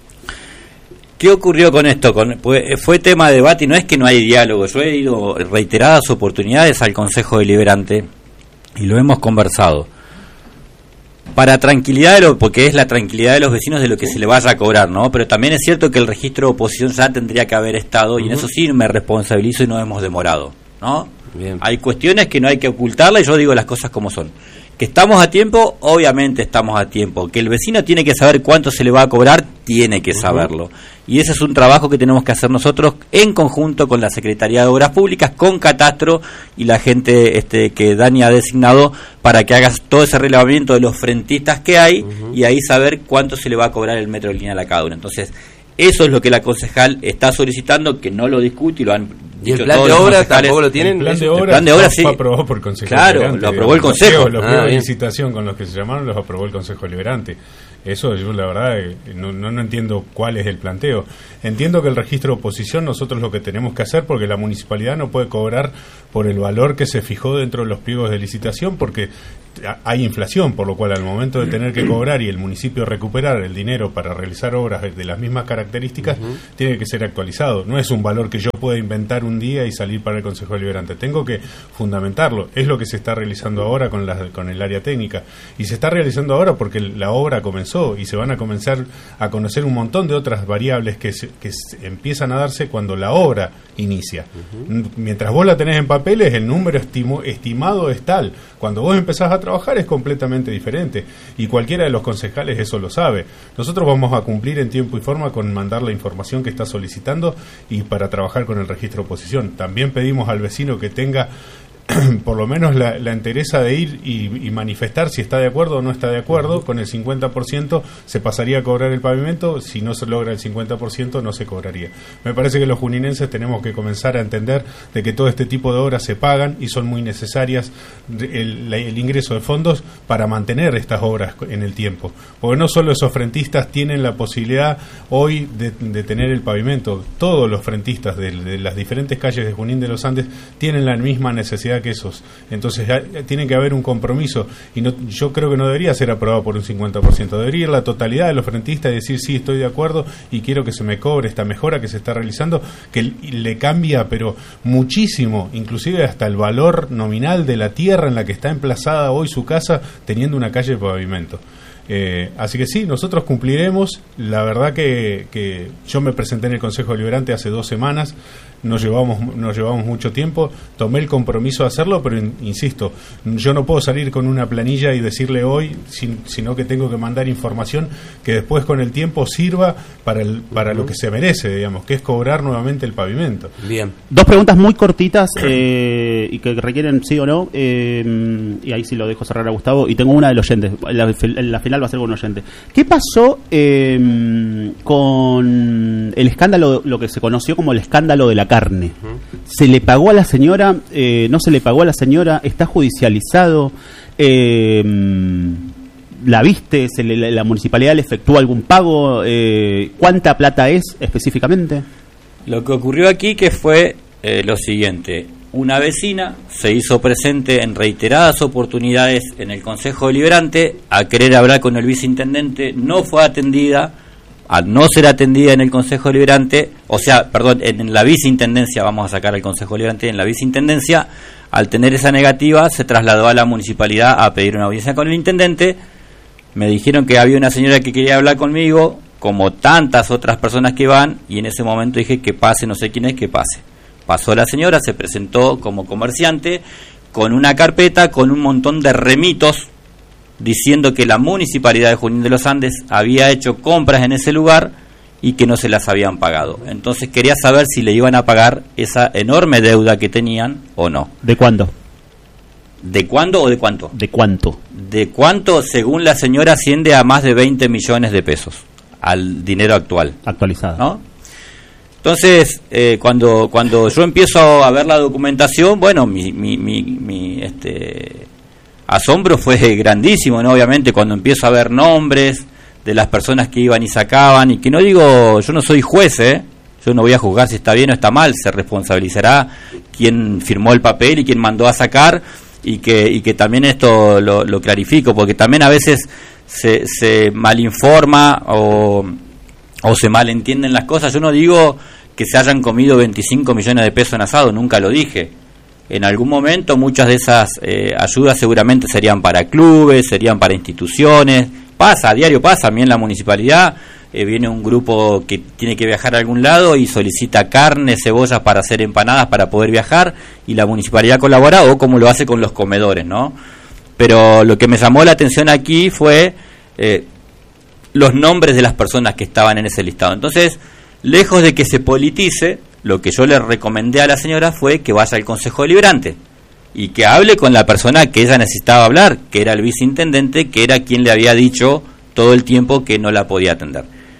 ¿Qué ocurrió con esto? Con, fue, fue tema de debate y no es que no hay diálogo. Yo he ido reiteradas oportunidades al Consejo Deliberante y lo hemos conversado. Para tranquilidad de lo, porque es la tranquilidad de los vecinos de lo que se le vaya a cobrar, ¿no? Pero también es cierto que el registro de oposición ya tendría que haber estado, y en eso sí me responsabilizo y no hemos demorado, ¿no? Bien. Hay cuestiones que no hay que ocultarla y yo digo las cosas como son. Que estamos a tiempo, obviamente estamos a tiempo. Que el vecino tiene que saber cuánto se le va a cobrar, tiene que saberlo. Y ese es un trabajo que tenemos que hacer nosotros en conjunto con la Secretaría de Obras Públicas, con Catastro y la gente este, que Dani ha designado para que hagas todo ese relevamiento de los frentistas que hay uh-huh. y ahí saber cuánto se le va a cobrar el metro lineal a cada uno. Entonces, Eso es lo que la concejal está solicitando, que no lo discute y lo han ¿Y el dicho plan todos de los obra concejales. tampoco lo tienen? El plan de El obra, plan de obra, fue sí. aprobado por el Consejo Claro, Deliberante. lo aprobó el Los Consejo. Los Ah, pliegos de bien. licitación con los que se llamaron los aprobó el Consejo Deliberante. Eso yo la verdad eh, no, no, no entiendo cuál es el planteo. Entiendo que el registro de oposición nosotros lo que tenemos que hacer, porque la municipalidad no puede cobrar por el valor que se fijó dentro de los pliegos de licitación, porque hay inflación, por lo cual al momento de tener que cobrar y el municipio recuperar el dinero para realizar obras de las mismas características, uh-huh. tiene que ser actualizado. No es un valor que yo pueda inventar un día y salir para el Consejo Deliberante. Tengo que fundamentarlo. Es lo que se está realizando ahora con, la, con el área técnica. Y se está realizando ahora porque la obra comenzó y se van a comenzar a conocer un montón de otras variables que, se, que se empiezan a darse cuando la obra inicia. Uh-huh. Mientras vos la tenés en papeles, el número estimo, estimado es tal. Cuando vos empezás a trabajar es completamente diferente y cualquiera de los concejales eso lo sabe. Nosotros vamos a cumplir en tiempo y forma con mandar la información que está solicitando y para trabajar con el registro de oposición. También pedimos al vecino que tenga por lo menos la, la entereza de ir y, y manifestar si está de acuerdo o no está de acuerdo. Con el cincuenta por ciento se pasaría a cobrar el pavimento, si no se logra el cincuenta por ciento no se cobraría. Me parece que los juninenses tenemos que comenzar a entender de que todo este tipo de obras se pagan y son muy necesarias el, el ingreso de fondos para mantener estas obras en el tiempo, porque no solo esos frentistas tienen la posibilidad hoy de, de tener el pavimento, todos los frentistas de, de las diferentes calles de Junín de los Andes tienen la misma necesidad que esos. Entonces ya, tiene que haber un compromiso y no, yo creo que no debería ser aprobado por un cincuenta por ciento, debería ir la totalidad de los frentistas y decir sí, estoy de acuerdo y quiero que se me cobre esta mejora que se está realizando, que le cambia pero muchísimo, inclusive hasta el valor nominal de la tierra en la que está emplazada hoy su casa, teniendo una calle de pavimento. Eh, así que sí, nosotros cumpliremos. La verdad que, que yo me presenté en el Consejo Deliberante hace dos semanas, nos llevamos, nos llevamos mucho tiempo, tomé el compromiso de hacerlo, pero in, insisto, yo no puedo salir con una planilla y decirle hoy, sin, sino que tengo que mandar información que después con el tiempo sirva para, el, para lo que se merece, digamos, que es cobrar nuevamente el pavimento. Bien. Dos preguntas muy cortitas eh, y que requieren sí o no, eh, y ahí sí lo dejo cerrar a Gustavo, y tengo una del oyente, la, la final va a ser con un oyente. ¿Qué pasó eh, con el escándalo, lo que se conoció como el escándalo de la carne? ¿Se le pagó a la señora? Eh, ¿No se le pagó a la señora? ¿Está judicializado? Eh, ¿La viste? ¿Se le, la municipalidad le efectuó algún pago? Eh, ¿Cuánta plata es específicamente? Lo que ocurrió aquí que fue eh, lo siguiente. Una vecina se hizo presente en reiteradas oportunidades en el Consejo Deliberante a querer hablar con el viceintendente, no fue atendida. Al no ser atendida en el Consejo Deliberante, o sea, perdón, en la viceintendencia, vamos a sacar al Consejo Deliberante, en la viceintendencia, al tener esa negativa, se trasladó a la municipalidad a pedir una audiencia con el intendente. Me dijeron que había una señora que quería hablar conmigo, como tantas otras personas que van, y en ese momento dije que pase, no sé quién es, que pase. Pasó la señora, se presentó como comerciante, con una carpeta, con un montón de remitos, diciendo que la municipalidad de Junín de los Andes había hecho compras en ese lugar y que no se las habían pagado. Entonces quería saber si le iban a pagar esa enorme deuda que tenían o no. ¿De cuándo? ¿De cuándo o de cuánto? ¿De cuánto? De cuánto, según la señora, asciende a más de veinte millones de pesos al dinero actual. Actualizado. ¿No? Entonces, eh, cuando cuando yo empiezo a ver la documentación, bueno, mi, mi, mi, mi este... asombro fue grandísimo, ¿no? Obviamente, cuando empiezo a ver nombres de las personas que iban y sacaban, y que no digo, yo no soy juez, ¿eh? Yo no voy a juzgar si está bien o está mal, se responsabilizará quien firmó el papel y quien mandó a sacar, y que y que también esto lo, lo clarifico, porque también a veces se, se malinforma o, o se malentienden las cosas. Yo no digo que se hayan comido veinticinco millones de pesos en asado, nunca lo dije. En algún momento muchas de esas eh, ayudas seguramente serían para clubes, serían para instituciones. Pasa, a diario pasa, a mí en la municipalidad eh, viene un grupo que tiene que viajar a algún lado y solicita carne, cebollas para hacer empanadas para poder viajar, y la municipalidad colabora, o como lo hace con los comedores, ¿no? Pero lo que me llamó la atención aquí fue eh, los nombres de las personas que estaban en ese listado. Entonces, lejos de que se politice, lo que yo le recomendé a la señora fue que vaya al Consejo Deliberante y que hable con la persona que ella necesitaba hablar, que era el viceintendente, que era quien le había dicho todo el tiempo que no la podía atender.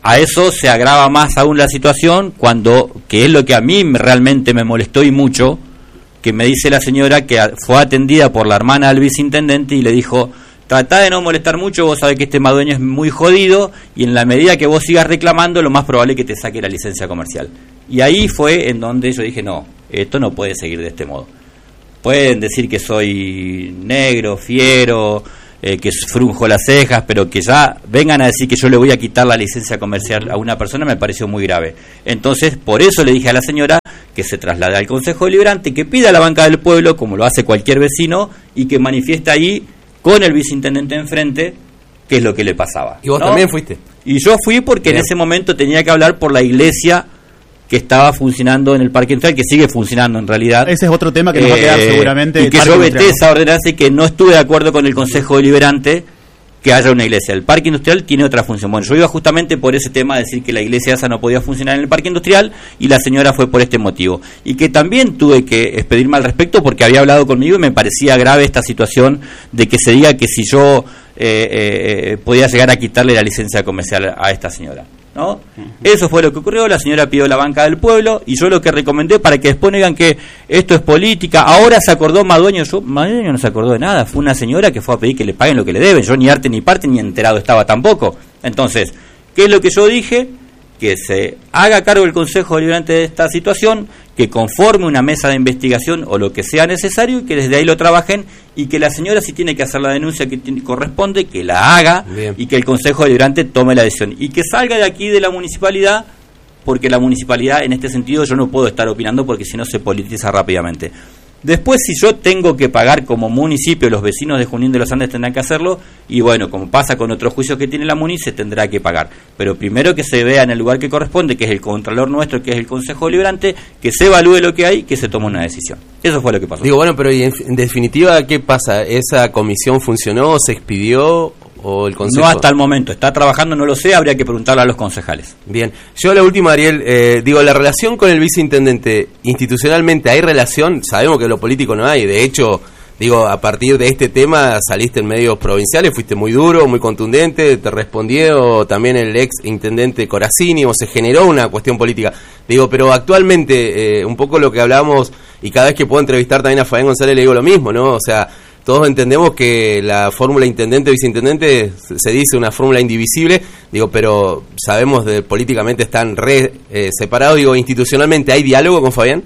a eso se agrava más aún la situación cuando, que es lo que a mí realmente me molestó y mucho, que me dice la señora que fue atendida por la hermana del viceintendente y le dijo: tratá de no molestar mucho, vos sabés que este Madueño es muy jodido y en la medida que vos sigas reclamando, lo más probable es que te saque la licencia comercial. Y ahí fue en donde yo dije: no, esto no puede seguir de este modo. Pueden decir que soy negro, fiero, eh, que frunjo las cejas, pero que ya vengan a decir que yo le voy a quitar la licencia comercial a una persona me pareció muy grave. Entonces, por eso le dije a la señora que se traslade al Consejo Deliberante, que pida a la banca del pueblo, como lo hace cualquier vecino, y que manifieste ahí con el viceintendente enfrente qué es lo que le pasaba. ¿Y vos ¿no? también fuiste? Y yo fui porque Bien. en ese momento tenía que hablar por la iglesia que estaba funcionando en el Parque Industrial, que sigue funcionando en realidad. Ese es otro tema que nos va a quedar eh, seguramente. Y que yo veté esa ordenanza y que no estuve de acuerdo con el Consejo Deliberante que haya una iglesia. El Parque Industrial tiene otra función. Bueno, yo iba justamente por ese tema, decir que la iglesia esa no podía funcionar en el Parque Industrial, y la señora fue por este motivo. Y que también tuve que expedirme al respecto porque había hablado conmigo y me parecía grave esta situación de que se diga que si yo eh, eh, podía llegar a quitarle la licencia comercial a esta señora, ¿no? Uh-huh. Eso fue lo que ocurrió. La señora pidió la banca del pueblo y yo lo que recomendé, para que después no digan que esto es política, ahora se acordó Madueño. Yo, Madueño no se acordó de nada, fue una señora que fue a pedir que le paguen lo que le deben. Yo ni arte ni parte ni enterado estaba tampoco. Entonces, ¿qué es lo que yo dije? Que se haga cargo el Consejo Deliberante de esta situación, que conforme una mesa de investigación o lo que sea necesario, y que desde ahí lo trabajen, y que la señora, si tiene que hacer la denuncia que tiene, corresponde, que la haga. Bien. Y que el Consejo Deliberante tome la decisión y que salga de aquí de la municipalidad, porque la municipalidad en este sentido yo no puedo estar opinando porque si no se politiza rápidamente. Después, si yo tengo que pagar como municipio, los vecinos de Junín de los Andes tendrán que hacerlo, y bueno, como pasa con otros juicios que tiene la Muni, se tendrá que pagar. Pero primero que se vea en el lugar que corresponde, que es el contralor nuestro, que es el Consejo Deliberante, que se evalúe lo que hay y que se tome una decisión. Eso fue lo que pasó. Digo, bueno, pero en, en definitiva, ¿qué pasa? ¿Esa comisión funcionó, se expidió o el Consejo? No hasta el momento, está trabajando, no lo sé, habría que preguntarle a los concejales. Bien, yo la última, Ariel, eh, digo, la relación con el viceintendente, institucionalmente, ¿hay relación? Sabemos que lo político no hay, de hecho, digo, a partir de este tema saliste en medios provinciales, fuiste muy duro, muy contundente, te respondió también el ex intendente Corazzini, o se generó una cuestión política. Digo, pero actualmente, eh, un poco lo que hablamos, y cada vez que puedo entrevistar también a Fabián González le digo lo mismo, ¿no? O sea, todos entendemos que la fórmula intendente-viceintendente se dice una fórmula indivisible, digo, pero sabemos de políticamente están re eh, separados, digo, institucionalmente, ¿hay diálogo con Fabián?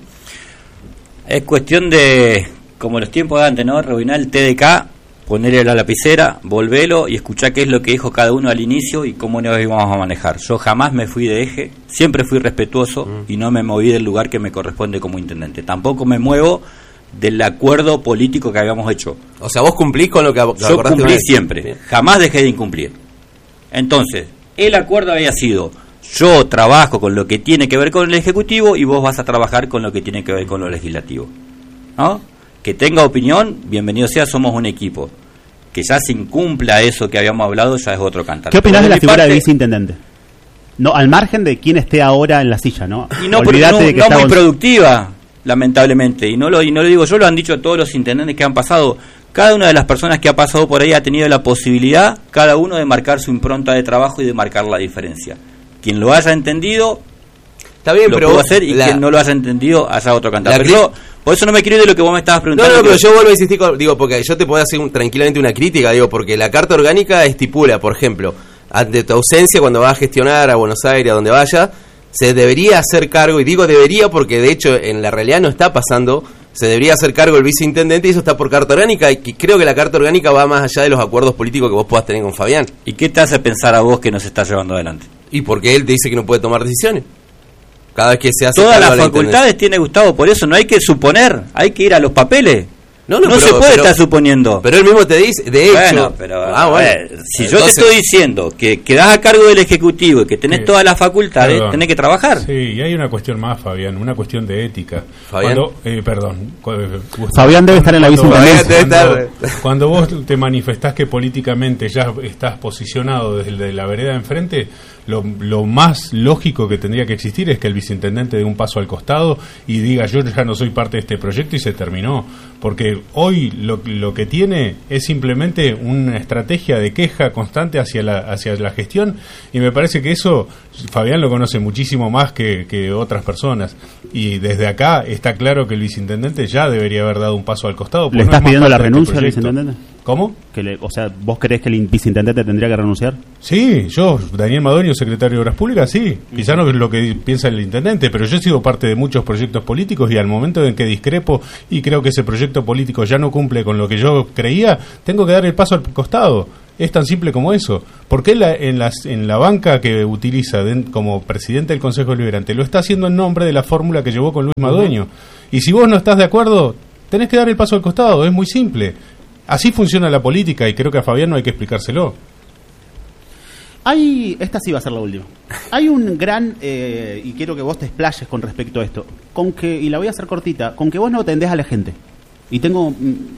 Es cuestión de, como los tiempos de antes, ¿no? Reunir el T D K, ponerle la lapicera, volverlo y escuchar qué es lo que dijo cada uno al inicio y cómo nos íbamos a manejar. Yo jamás me fui de eje, siempre fui respetuoso mm. y no me moví del lugar que me corresponde como intendente. Tampoco me muevo del acuerdo político que habíamos hecho. O sea, vos cumplís con lo que acordaste. Yo cumplí siempre, Bien. jamás dejé de incumplir. Entonces, el acuerdo había sido: yo trabajo con lo que tiene que ver con el Ejecutivo y vos vas a trabajar con lo que tiene que ver con lo Legislativo, ¿no? Que tenga opinión, bienvenido sea, somos un equipo. Que ya se incumpla eso que habíamos hablado, ya es otro cantar. ¿Qué opinás de la figura parte, de viceintendente? No, al margen de quién esté ahora en la silla, ¿no? Y no, porque no, de que no muy productiva, lamentablemente, y no lo y no lo digo yo, lo han dicho todos los intendentes que han pasado. Cada una de las personas que ha pasado por ahí ha tenido la posibilidad, cada uno, de marcar su impronta de trabajo y de marcar la diferencia. Quien lo haya entendido, está bien, lo pero puedo hacer, y la, quien no lo haya entendido, haya otro cantar. Pero yo, por eso no me quiero ir de lo que vos me estabas preguntando. No, no, pero yo vuelvo a insistir, con, digo, porque yo te puedo hacer un, tranquilamente una crítica, digo, porque la Carta Orgánica estipula, por ejemplo, ante tu ausencia, cuando vas a gestionar a Buenos Aires, a donde vaya, se debería hacer cargo, y digo debería porque de hecho en la realidad no está pasando, se debería hacer cargo el viceintendente, y eso está por Carta Orgánica, y creo que la Carta Orgánica va más allá de los acuerdos políticos que vos puedas tener con Fabián. ¿Y qué te hace pensar a vos que nos está llevando adelante? Y porque él te dice que no puede tomar decisiones. Cada vez que se hace todas las facultades tiene Gustavo, por eso no hay que suponer, hay que ir a los papeles. No, no, no pero, se puede pero, estar suponiendo. Pero él mismo te dice, de hecho. Bueno, pero, ah, bueno. Ver, si Entonces, yo te estoy diciendo que quedás a cargo del Ejecutivo y que tenés sí, todas las facultades, perdón, tenés que trabajar. Sí, y hay una cuestión más, Fabián, una cuestión de ética. Fabián. Cuando, eh, perdón. Gustavo, Fabián debe estar en la viceintendente. Cuando, cuando vos te manifestás que políticamente ya estás posicionado desde la vereda de enfrente, lo, lo más lógico que tendría que existir es que el viceintendente dé un paso al costado y diga yo ya no soy parte de este proyecto y se terminó, porque hoy lo, lo que tiene es simplemente una estrategia de queja constante hacia la, hacia la gestión, y me parece que eso Fabián lo conoce muchísimo más que, que otras personas, y desde acá está claro que el viceintendente ya debería haber dado un paso al costado. ¿Le estás no pidiendo la renuncia al viceintendente? ¿Cómo? Que le, o sea, ¿vos creés que el viceintendente tendría que renunciar? Sí, yo, Daniel Madoño, secretario de Obras Públicas, sí. Quizá no es lo que piensa el intendente, pero yo he sido parte de muchos proyectos políticos y al momento en que discrepo y creo que ese proyecto político ya no cumple con lo que yo creía, tengo que dar el paso al costado. Es tan simple como eso. ¿Por qué la, en, las, en la banca que utiliza de, como presidente del Consejo Deliberante lo está haciendo en nombre de la fórmula que llevó con Luis Madoño? Uh-huh. Y si vos no estás de acuerdo, tenés que dar el paso al costado, es muy simple. Así funciona la política y creo que a Fabián no hay que explicárselo. Hay, esta sí va a ser la última. Hay un gran, eh, y quiero que vos te explayes con respecto a esto, con que, y la voy a hacer cortita, con que vos no atendés a la gente. Y tengo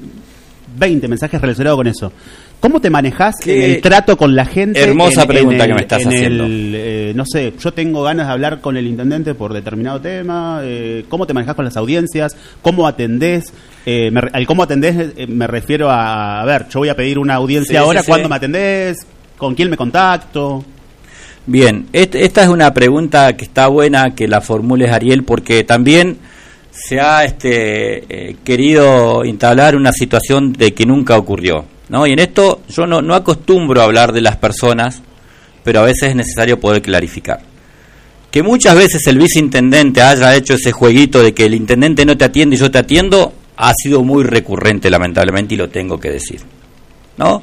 veinte mensajes relacionados con eso. ¿Cómo te manejás en el trato con la gente? Hermosa en, pregunta en el, que me estás en haciendo. El, eh, no sé, yo tengo ganas de hablar con el intendente por determinado tema. Eh, ¿Cómo te manejás con las audiencias? ¿Cómo atendés? Eh, me, al cómo atendés eh, me refiero a, a ver, yo voy a pedir una audiencia sí, ahora, sí, ¿cuándo sí. me atendés? ¿Con quién me contacto? Bien, este, esta es una pregunta que está buena que la formules, Ariel, porque también se ha este, eh, querido entablar una situación de que nunca ocurrió, ¿no? Y en esto yo no, no acostumbro a hablar de las personas, pero a veces es necesario poder clarificar. Que muchas veces el viceintendente haya hecho ese jueguito de que el intendente no te atiende y yo te atiendo, ha sido muy recurrente, lamentablemente, y lo tengo que decir, ¿no?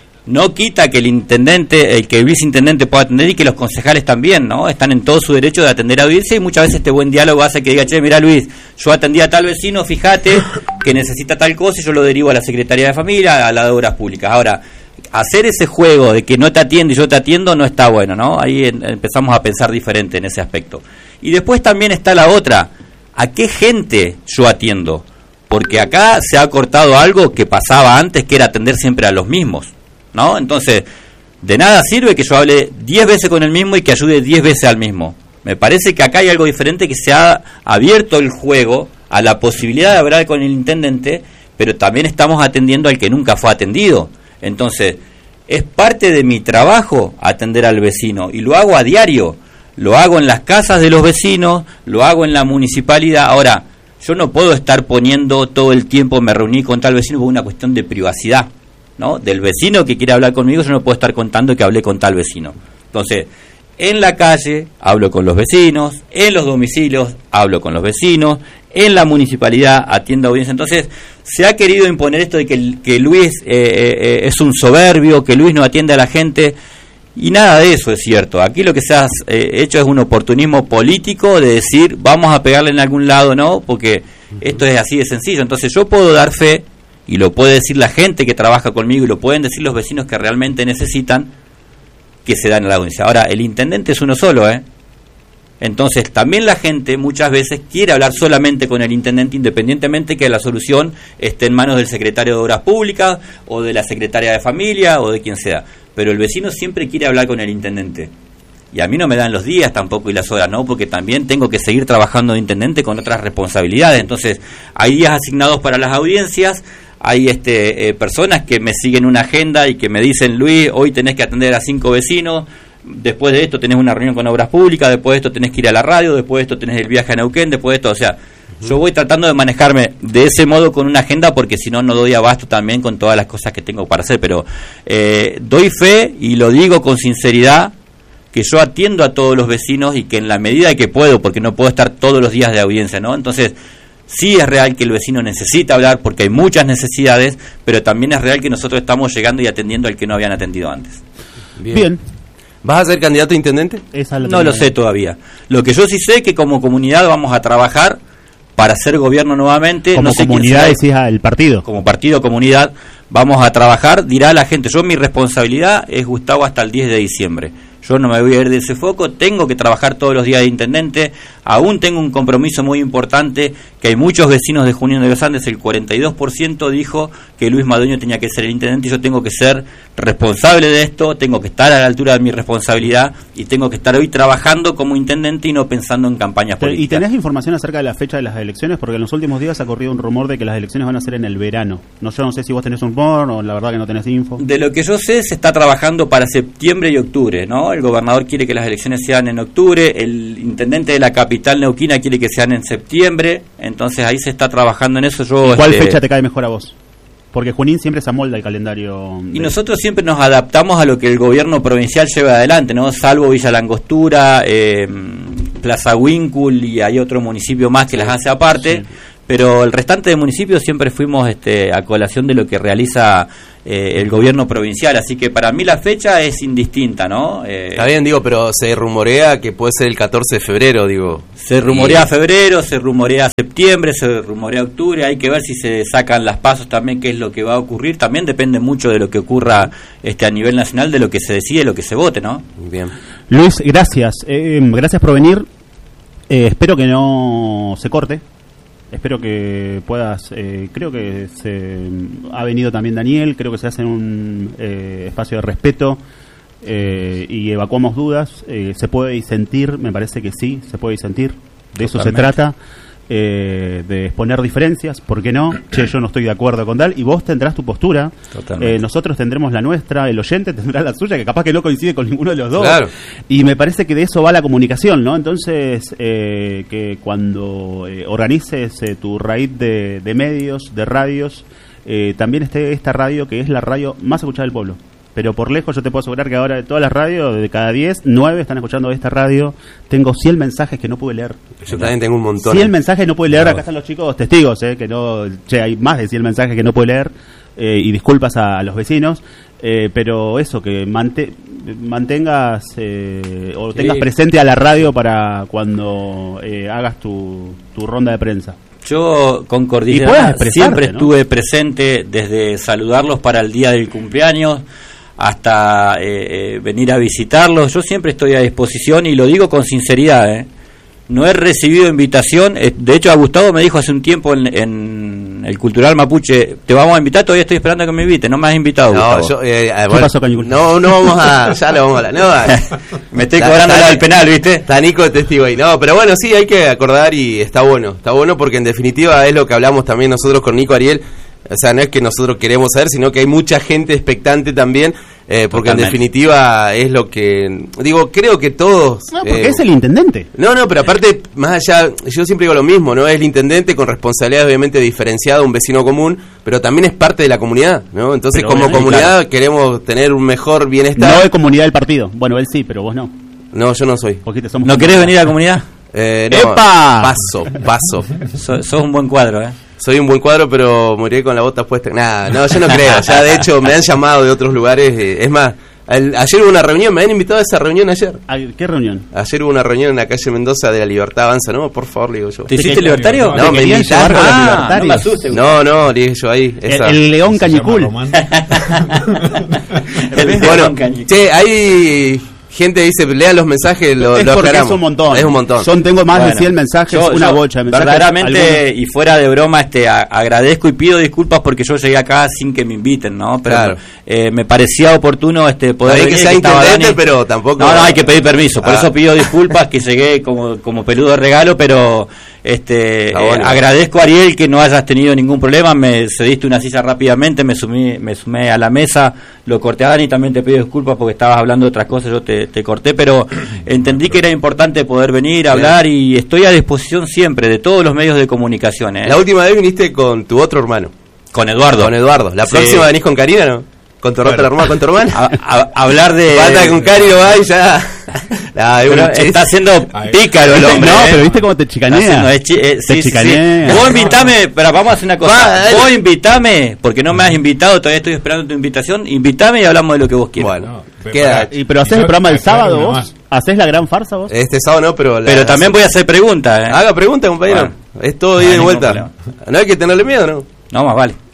No quita que el intendente, el que el viceintendente pueda atender y que los concejales también, ¿no? Están en todo su derecho de atender a audiencia y muchas veces este buen diálogo hace que diga, che, mira Luis, yo atendí a tal vecino, fíjate que necesita tal cosa y yo lo derivo a la Secretaría de Familia, a la de Obras Públicas. Ahora, hacer ese juego de que no te atiendo y yo te atiendo no está bueno, ¿no? Ahí en, empezamos a pensar diferente en ese aspecto. Y después también está la otra, ¿a qué gente yo atiendo? Porque acá se ha cortado algo que pasaba antes, que era atender siempre a los mismos, ¿no? Entonces, de nada sirve que yo hable diez veces con el mismo y que ayude diez veces al mismo. Me parece que acá hay algo diferente, que se ha abierto el juego a la posibilidad de hablar con el intendente, pero también estamos atendiendo al que nunca fue atendido. Entonces, es parte de mi trabajo atender al vecino y lo hago a diario. Lo hago en las casas de los vecinos, lo hago en la municipalidad. Ahora, yo no puedo estar poniendo todo el tiempo, me reuní con tal vecino por una cuestión de privacidad, ¿no? Del vecino que quiere hablar conmigo, yo no puedo estar contando que hablé con tal vecino. Entonces, en la calle hablo con los vecinos, en los domicilios hablo con los vecinos, en la municipalidad atiendo audiencia. Entonces, se ha querido imponer esto de que, que Luis eh, eh, es un soberbio, que Luis no atiende a la gente, y nada de eso es cierto. Aquí lo que se ha eh, hecho es un oportunismo político de decir, vamos a pegarle en algún lado, ¿no? Porque esto es así de sencillo. Entonces, yo puedo dar fe, y lo puede decir la gente que trabaja conmigo y lo pueden decir los vecinos que realmente necesitan, que se dan a la audiencia. Ahora, el intendente es uno solo, ¿eh? Entonces, también la gente muchas veces quiere hablar solamente con el intendente, independientemente que la solución esté en manos del secretario de Obras Públicas o de la secretaria de Familia o de quien sea. Pero el vecino siempre quiere hablar con el intendente. Y a mí no me dan los días tampoco y las horas, ¿no? Porque también tengo que seguir trabajando de intendente con otras responsabilidades. Entonces, hay días asignados para las audiencias. Hay este eh, personas que me siguen una agenda y que me dicen, Luis, hoy tenés que atender a cinco vecinos, después de esto tenés una reunión con Obras Públicas, después de esto tenés que ir a la radio, después de esto tenés el viaje a Neuquén, después de esto, o sea, uh-huh. Yo voy tratando de manejarme de ese modo con una agenda porque si no, no doy abasto también con todas las cosas que tengo para hacer, pero eh, doy fe y lo digo con sinceridad, que yo atiendo a todos los vecinos y que en la medida que puedo, porque no puedo estar todos los días de audiencia, ¿no? Entonces, sí es real que el vecino necesita hablar porque hay muchas necesidades, pero también es real que nosotros estamos llegando y atendiendo al que no habían atendido antes. Bien. Bien. ¿Vas a ser candidato a intendente? Esa lo no lo sé todavía. Lo que yo sí sé es que como comunidad vamos a trabajar para hacer gobierno nuevamente. Como no sé comunidad decís al partido. Como partido, comunidad, vamos a trabajar, dirá la gente. Yo mi responsabilidad es, Gustavo, hasta el diez de diciembre. Yo no me voy a ir de ese foco, tengo que trabajar todos los días de intendente, aún tengo un compromiso muy importante que hay muchos vecinos de Junín de los Andes, el cuarenta y dos por ciento dijo que Luis Madueño tenía que ser el intendente, y yo tengo que ser responsable de esto, tengo que estar a la altura de mi responsabilidad y tengo que estar hoy trabajando como intendente y no pensando en campañas políticas. ¿Y tenés información acerca de la fecha de las elecciones? Porque en los últimos días ha corrido un rumor de que las elecciones van a ser en el verano. No, yo no sé si vos tenés un rumor o la verdad que no tenés info. De lo que yo sé, se está trabajando para septiembre y octubre, ¿no? El gobernador quiere que las elecciones sean en octubre, el intendente de la capital neuquina quiere que sean en septiembre, entonces ahí se está trabajando en eso. Yo, ¿Y cuál este, fecha te cae mejor a vos? Porque Junín siempre se amolda el calendario. Y de... nosotros siempre nos adaptamos a lo que el gobierno provincial lleva adelante, ¿no? Salvo Villa Langostura, eh, Plaza Huíncul y hay otro municipio más que las hace aparte, sí. Pero el restante de municipios siempre fuimos este, a colación de lo que realiza eh, el gobierno provincial, así que para mí la fecha es indistinta, ¿no? Eh, Está bien, digo, pero se rumorea que puede ser el catorce de febrero, digo. Se rumorea y... febrero, se rumorea septiembre, se rumorea octubre, hay que ver si se sacan las pasos también, qué es lo que va a ocurrir, también depende mucho de lo que ocurra este a nivel nacional, de lo que se decide, lo que se vote, ¿no? Bien. Luis, gracias, eh, gracias por venir, eh, espero que no se corte. Espero que puedas, eh, creo que se ha venido también Daniel, creo que se hace en un eh, espacio de respeto eh, y evacuamos dudas, eh, se puede disentir, me parece que sí, se puede disentir, de eso Totalmente. Se trata, eh, de exponer diferencias, ¿por qué no? Che, yo no estoy de acuerdo con tal, y vos tendrás tu postura, eh, nosotros tendremos la nuestra, el oyente tendrá la suya, que capaz que no coincide con ninguno de los dos, claro. Y me parece que de eso va la comunicación, ¿no? Entonces, eh, que cuando eh, organices eh, tu raíz de, de medios, de radios, eh, también esté esta radio, que es la radio más escuchada del pueblo. Pero por lejos yo te puedo asegurar que ahora de todas las radios, de cada diez, nueve están escuchando esta radio. Tengo cien mensajes que no pude leer. Yo también tengo un montón. cien mensajes no pude leer, acá están los chicos testigos, eh, que no, che, hay más de cien mensajes que no pude leer, eh, y disculpas a, a los vecinos, eh, pero eso, que mante, mantengas eh, o tengas sí. presente a la radio para cuando eh, hagas tu, tu ronda de prensa. Yo con cordialidad siempre estuve ¿no? presente, desde saludarlos para el día del cumpleaños hasta eh, eh, venir a visitarlos. Yo siempre estoy a disposición y lo digo con sinceridad, ¿eh? No he recibido invitación, eh, de hecho a Gustavo me dijo hace un tiempo en, en el Cultural Mapuche, te vamos a invitar, todavía estoy esperando a que me invite, no me has invitado, no, Gustavo. Yo, eh, ¿Qué bueno, pasó con el No, no vamos a, ya lo vamos a hablar, no, me estoy cobrando la del penal, ¿viste? Está Nico de testigo ahí, no, pero bueno, sí, hay que acordar y está bueno, está bueno porque en definitiva es lo que hablamos también nosotros con Nico Ariel. O sea, no es que nosotros queremos saber, sino que hay mucha gente expectante también, eh, porque Totalmente. En definitiva es lo que... Digo, creo que todos... No, porque eh, es el intendente. No, no, pero aparte, más allá, yo siempre digo lo mismo, ¿no? Es el intendente con responsabilidades obviamente diferenciadas, un vecino común, pero también es parte de la comunidad, ¿no? Entonces, pero como comunidad claro. queremos tener un mejor bienestar. No es comunidad del partido. Bueno, él sí, pero vos no. No, yo no soy. Somos ¿No querés venir a la comunidad? Eh, no, ¡Epa! Paso, paso. So, sos un buen cuadro, ¿eh? Soy un buen cuadro, pero moriré con la bota puesta. Nada, no, yo no creo. Ya de hecho me han llamado de otros lugares. Eh, es más, el, ayer hubo una reunión, me han invitado a esa reunión ayer. ¿Qué reunión? Ayer hubo una reunión en la calle Mendoza de la Libertad Avanza, ¿no? Por favor, le digo yo. ¿Te hiciste libertario? No, me invitaron. Ah, no me asustes. No, no, le dije yo ahí. Esa. El, el León Cañicul. Bueno, che, hay... Gente dice, lean los mensajes, lo, es lo porque aclaramos. Es un montón. Es un montón. Son, tengo más bueno, de cien mensajes, yo, una yo bocha de mensajes. Verdaderamente, algunos... y fuera de broma, este a, agradezco y pido disculpas porque yo llegué acá sin que me inviten, ¿no? Pero claro. eh, me parecía oportuno este poder hay venir, que ser que intendente, Dani... pero tampoco... No, no, hay que pedir permiso. Por ah. eso pido disculpas que llegué como, como peludo de regalo, pero... Este, bueno. eh, agradezco a Ariel que no hayas tenido ningún problema, me cediste una silla rápidamente, me sumí, me sumé a la mesa, lo corté a Dani, también te pido disculpas porque estabas hablando de otras cosas, yo te, te corté, pero entendí que era importante poder venir a hablar y estoy a disposición siempre de todos los medios de comunicación. ¿eh? La última vez viniste con tu otro hermano. Con Eduardo. Con Eduardo. La sí. próxima venís con Karina, ¿no? Con tu bueno. otra hermana, con tu hermana. A, a, hablar de... Falta con Cari, va y ya... Nah, está haciendo pícaro el hombre. No, ¿eh? pero viste cómo te chicanea. Es chi eh, te sí, chicanea. Sí. Vos invitame, pero vamos a hacer una cosa. Va, vos invitame, porque no me has invitado, todavía estoy esperando tu invitación. Invitame y hablamos de lo que vos quieras. Bueno, no, queda. Y, pero haces el programa el sábado vos. Más. ¿Haces la gran farsa vos? Este sábado no, pero... La, pero también voy a hacer preguntas. ¿eh? Haga preguntas, compañero. Bueno, es todo ida y vuelta. No hay que tenerle miedo, ¿no? No, más vale.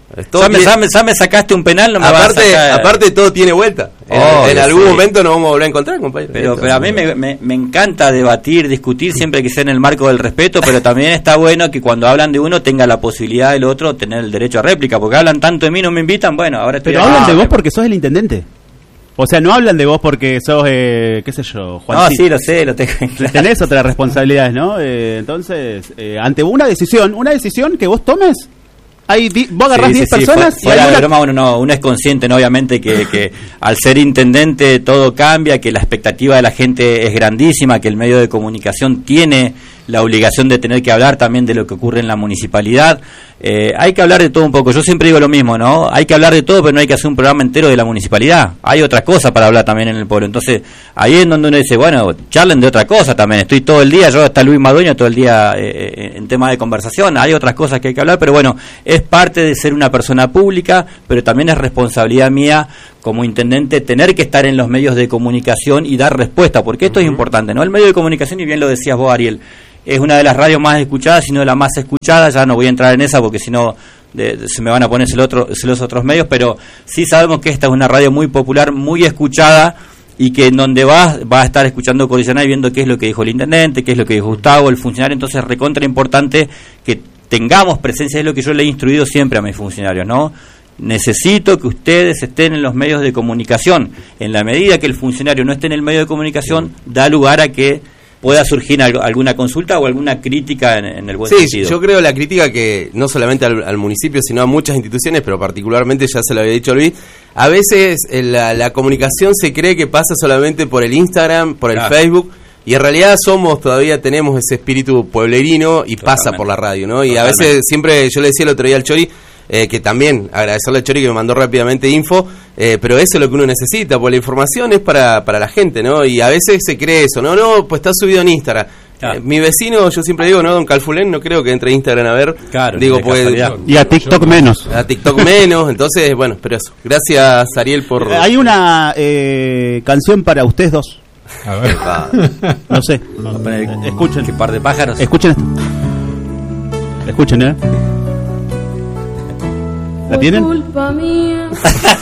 Todo ya, me, tiene... ya, me, ya me sacaste un penal, no me aparte, vas a sacar... aparte todo tiene vuelta. Oh, en en algún sí. momento nos vamos a volver a encontrar, compañero. Pero, Esto, pero a mí me, me, me encanta debatir, discutir, siempre que sea en el marco del respeto, pero también está bueno que cuando hablan de uno tenga la posibilidad del otro tener el derecho a réplica, porque hablan tanto de mí, no me invitan, bueno, ahora estoy... Pero acá. hablan de vos porque sos el intendente. O sea, no hablan de vos porque sos, eh, qué sé yo, Juan. No, sí, lo sé, lo tengo claro. Tenés otras responsabilidades, ¿no? Eh, entonces, eh, ante una decisión, una decisión que vos tomes, hay di- vos agarrás diez sí, sí, personas sí, y fuera hay de una... broma, uno, no, uno es consciente, ¿no? Obviamente, que, que al ser intendente todo cambia, que la expectativa de la gente es grandísima, que el medio de comunicación tiene la obligación de tener que hablar también de lo que ocurre en la municipalidad. Eh, hay que hablar de todo un poco. Yo siempre digo lo mismo, ¿no? Hay que hablar de todo, pero no hay que hacer un programa entero de la municipalidad. Hay otras cosas para hablar también en el pueblo. Entonces, ahí es donde uno dice, bueno, charlen de otra cosa también. Estoy todo el día, yo hasta Luis Madueño todo el día eh, en temas de conversación. Hay otras cosas que hay que hablar, pero bueno, es parte de ser una persona pública, pero también es responsabilidad mía como intendente tener que estar en los medios de comunicación y dar respuesta, porque esto uh-huh. es importante, ¿no? El medio de comunicación, y bien lo decías vos, Ariel, es una de las radios más escuchadas, si no la más escuchada. Ya no voy a entrar en esa porque si no de, de, se me van a poner celos los otros medios, pero sí sabemos que esta es una radio muy popular, muy escuchada, y que en donde vas va a estar escuchando Colisionar y viendo qué es lo que dijo el intendente, qué es lo que dijo Gustavo, el funcionario. Entonces recontra importante que tengamos presencia, es lo que yo le he instruido siempre a mis funcionarios, ¿no? Necesito que ustedes estén en los medios de comunicación. En la medida que el funcionario no esté en el medio de comunicación, da lugar a que pueda surgir algo, alguna consulta o alguna crítica en, en el buen sí, sentido. Sí, yo creo la crítica que no solamente al, al municipio, sino a muchas instituciones, pero particularmente, ya se lo había dicho Luis, a veces eh, la, la comunicación se cree que pasa solamente por el Instagram, por el claro. Facebook, y en realidad somos, todavía tenemos ese espíritu pueblerino y Totalmente. Pasa por la radio, ¿no? Y Totalmente. A veces, siempre, yo le decía el otro día al Chori, Eh, que también agradecerle al Chori que me mandó rápidamente info, eh, pero eso es lo que uno necesita, porque la información es para, para la gente, ¿no? Y a veces se cree eso, no, no, pues está subido en Instagram. Claro. Eh, mi vecino, yo siempre digo, no, don Calfulén, no creo que entre a Instagram a ver. Claro, digo, pues, y a TikTok menos. A TikTok menos, entonces, bueno, pero eso. Gracias, Ariel, por... Eh, hay una eh, canción para ustedes dos. A ver. No sé. No, no, escuchen. ¿Qué par de pájaros? Escuchen esto. Escuchen, ¿eh? ¿La tienen? Culpa mía.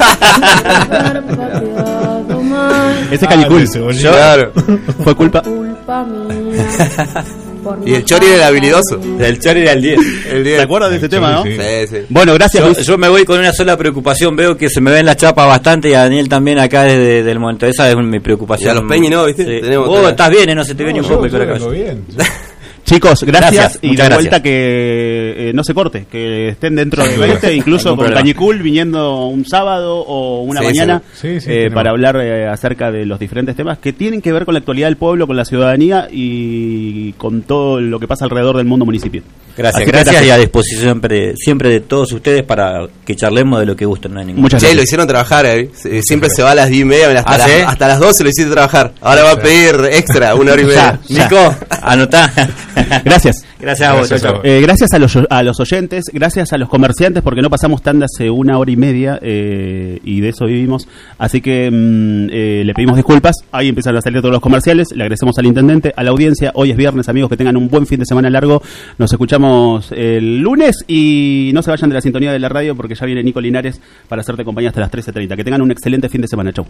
Ese es Canicul. Ah, claro. Fue culpa. Culpa mía. Y el Chori era el habilidoso. El Chori era el diez. ¿Te acuerdas de este tema, no? Sí, sí. Bueno, gracias, yo, Luis. yo me voy con una sola preocupación. Veo que se me ven las chapas bastante y a Daniel también acá desde, desde el momento. Esa es mi preocupación. Y a los Peñi no, ¿viste? Sí. Tenemos Vos estás bien, ¿eh? No se te no, ve ni un yo, poco el yo corazón. bien. Chicos, gracias, gracias y de gracias. vuelta que eh, no se corte, que estén dentro de veinte, incluso con problema. Cañicul viniendo un sábado o una sí, mañana sí. Sí, sí, eh, para hablar eh, acerca de los diferentes temas que tienen que ver con la actualidad del pueblo, con la ciudadanía y con todo lo que pasa alrededor del mundo municipio. Gracias, Así gracias, gracias y a disposición siempre, siempre de todos ustedes para que charlemos de lo que gusten. No hay ningún Muchas Che, gracias. lo hicieron trabajar, ¿eh? Siempre se va a las diez y media, hasta, ¿Ah, las, sí? hasta las doce lo hiciste trabajar. Ahora va a pedir extra, una hora y media. Ya. Nico, anotá. Gracias. Gracias a vos, Gracias chau, a chau. vos. Eh, gracias a los, a los oyentes, gracias a los comerciantes, porque no pasamos tanda hace una hora y media eh, y de eso vivimos. Así que mm, eh, le pedimos disculpas. Ahí empiezan a salir todos los comerciales. Le agradecemos al intendente, a la audiencia. Hoy es viernes, amigos, que tengan un buen fin de semana largo. Nos escuchamos el lunes y no se vayan de la sintonía de la radio porque ya viene Nico Linares para hacerte compañía hasta las trece treinta. Que tengan un excelente fin de semana. Chau.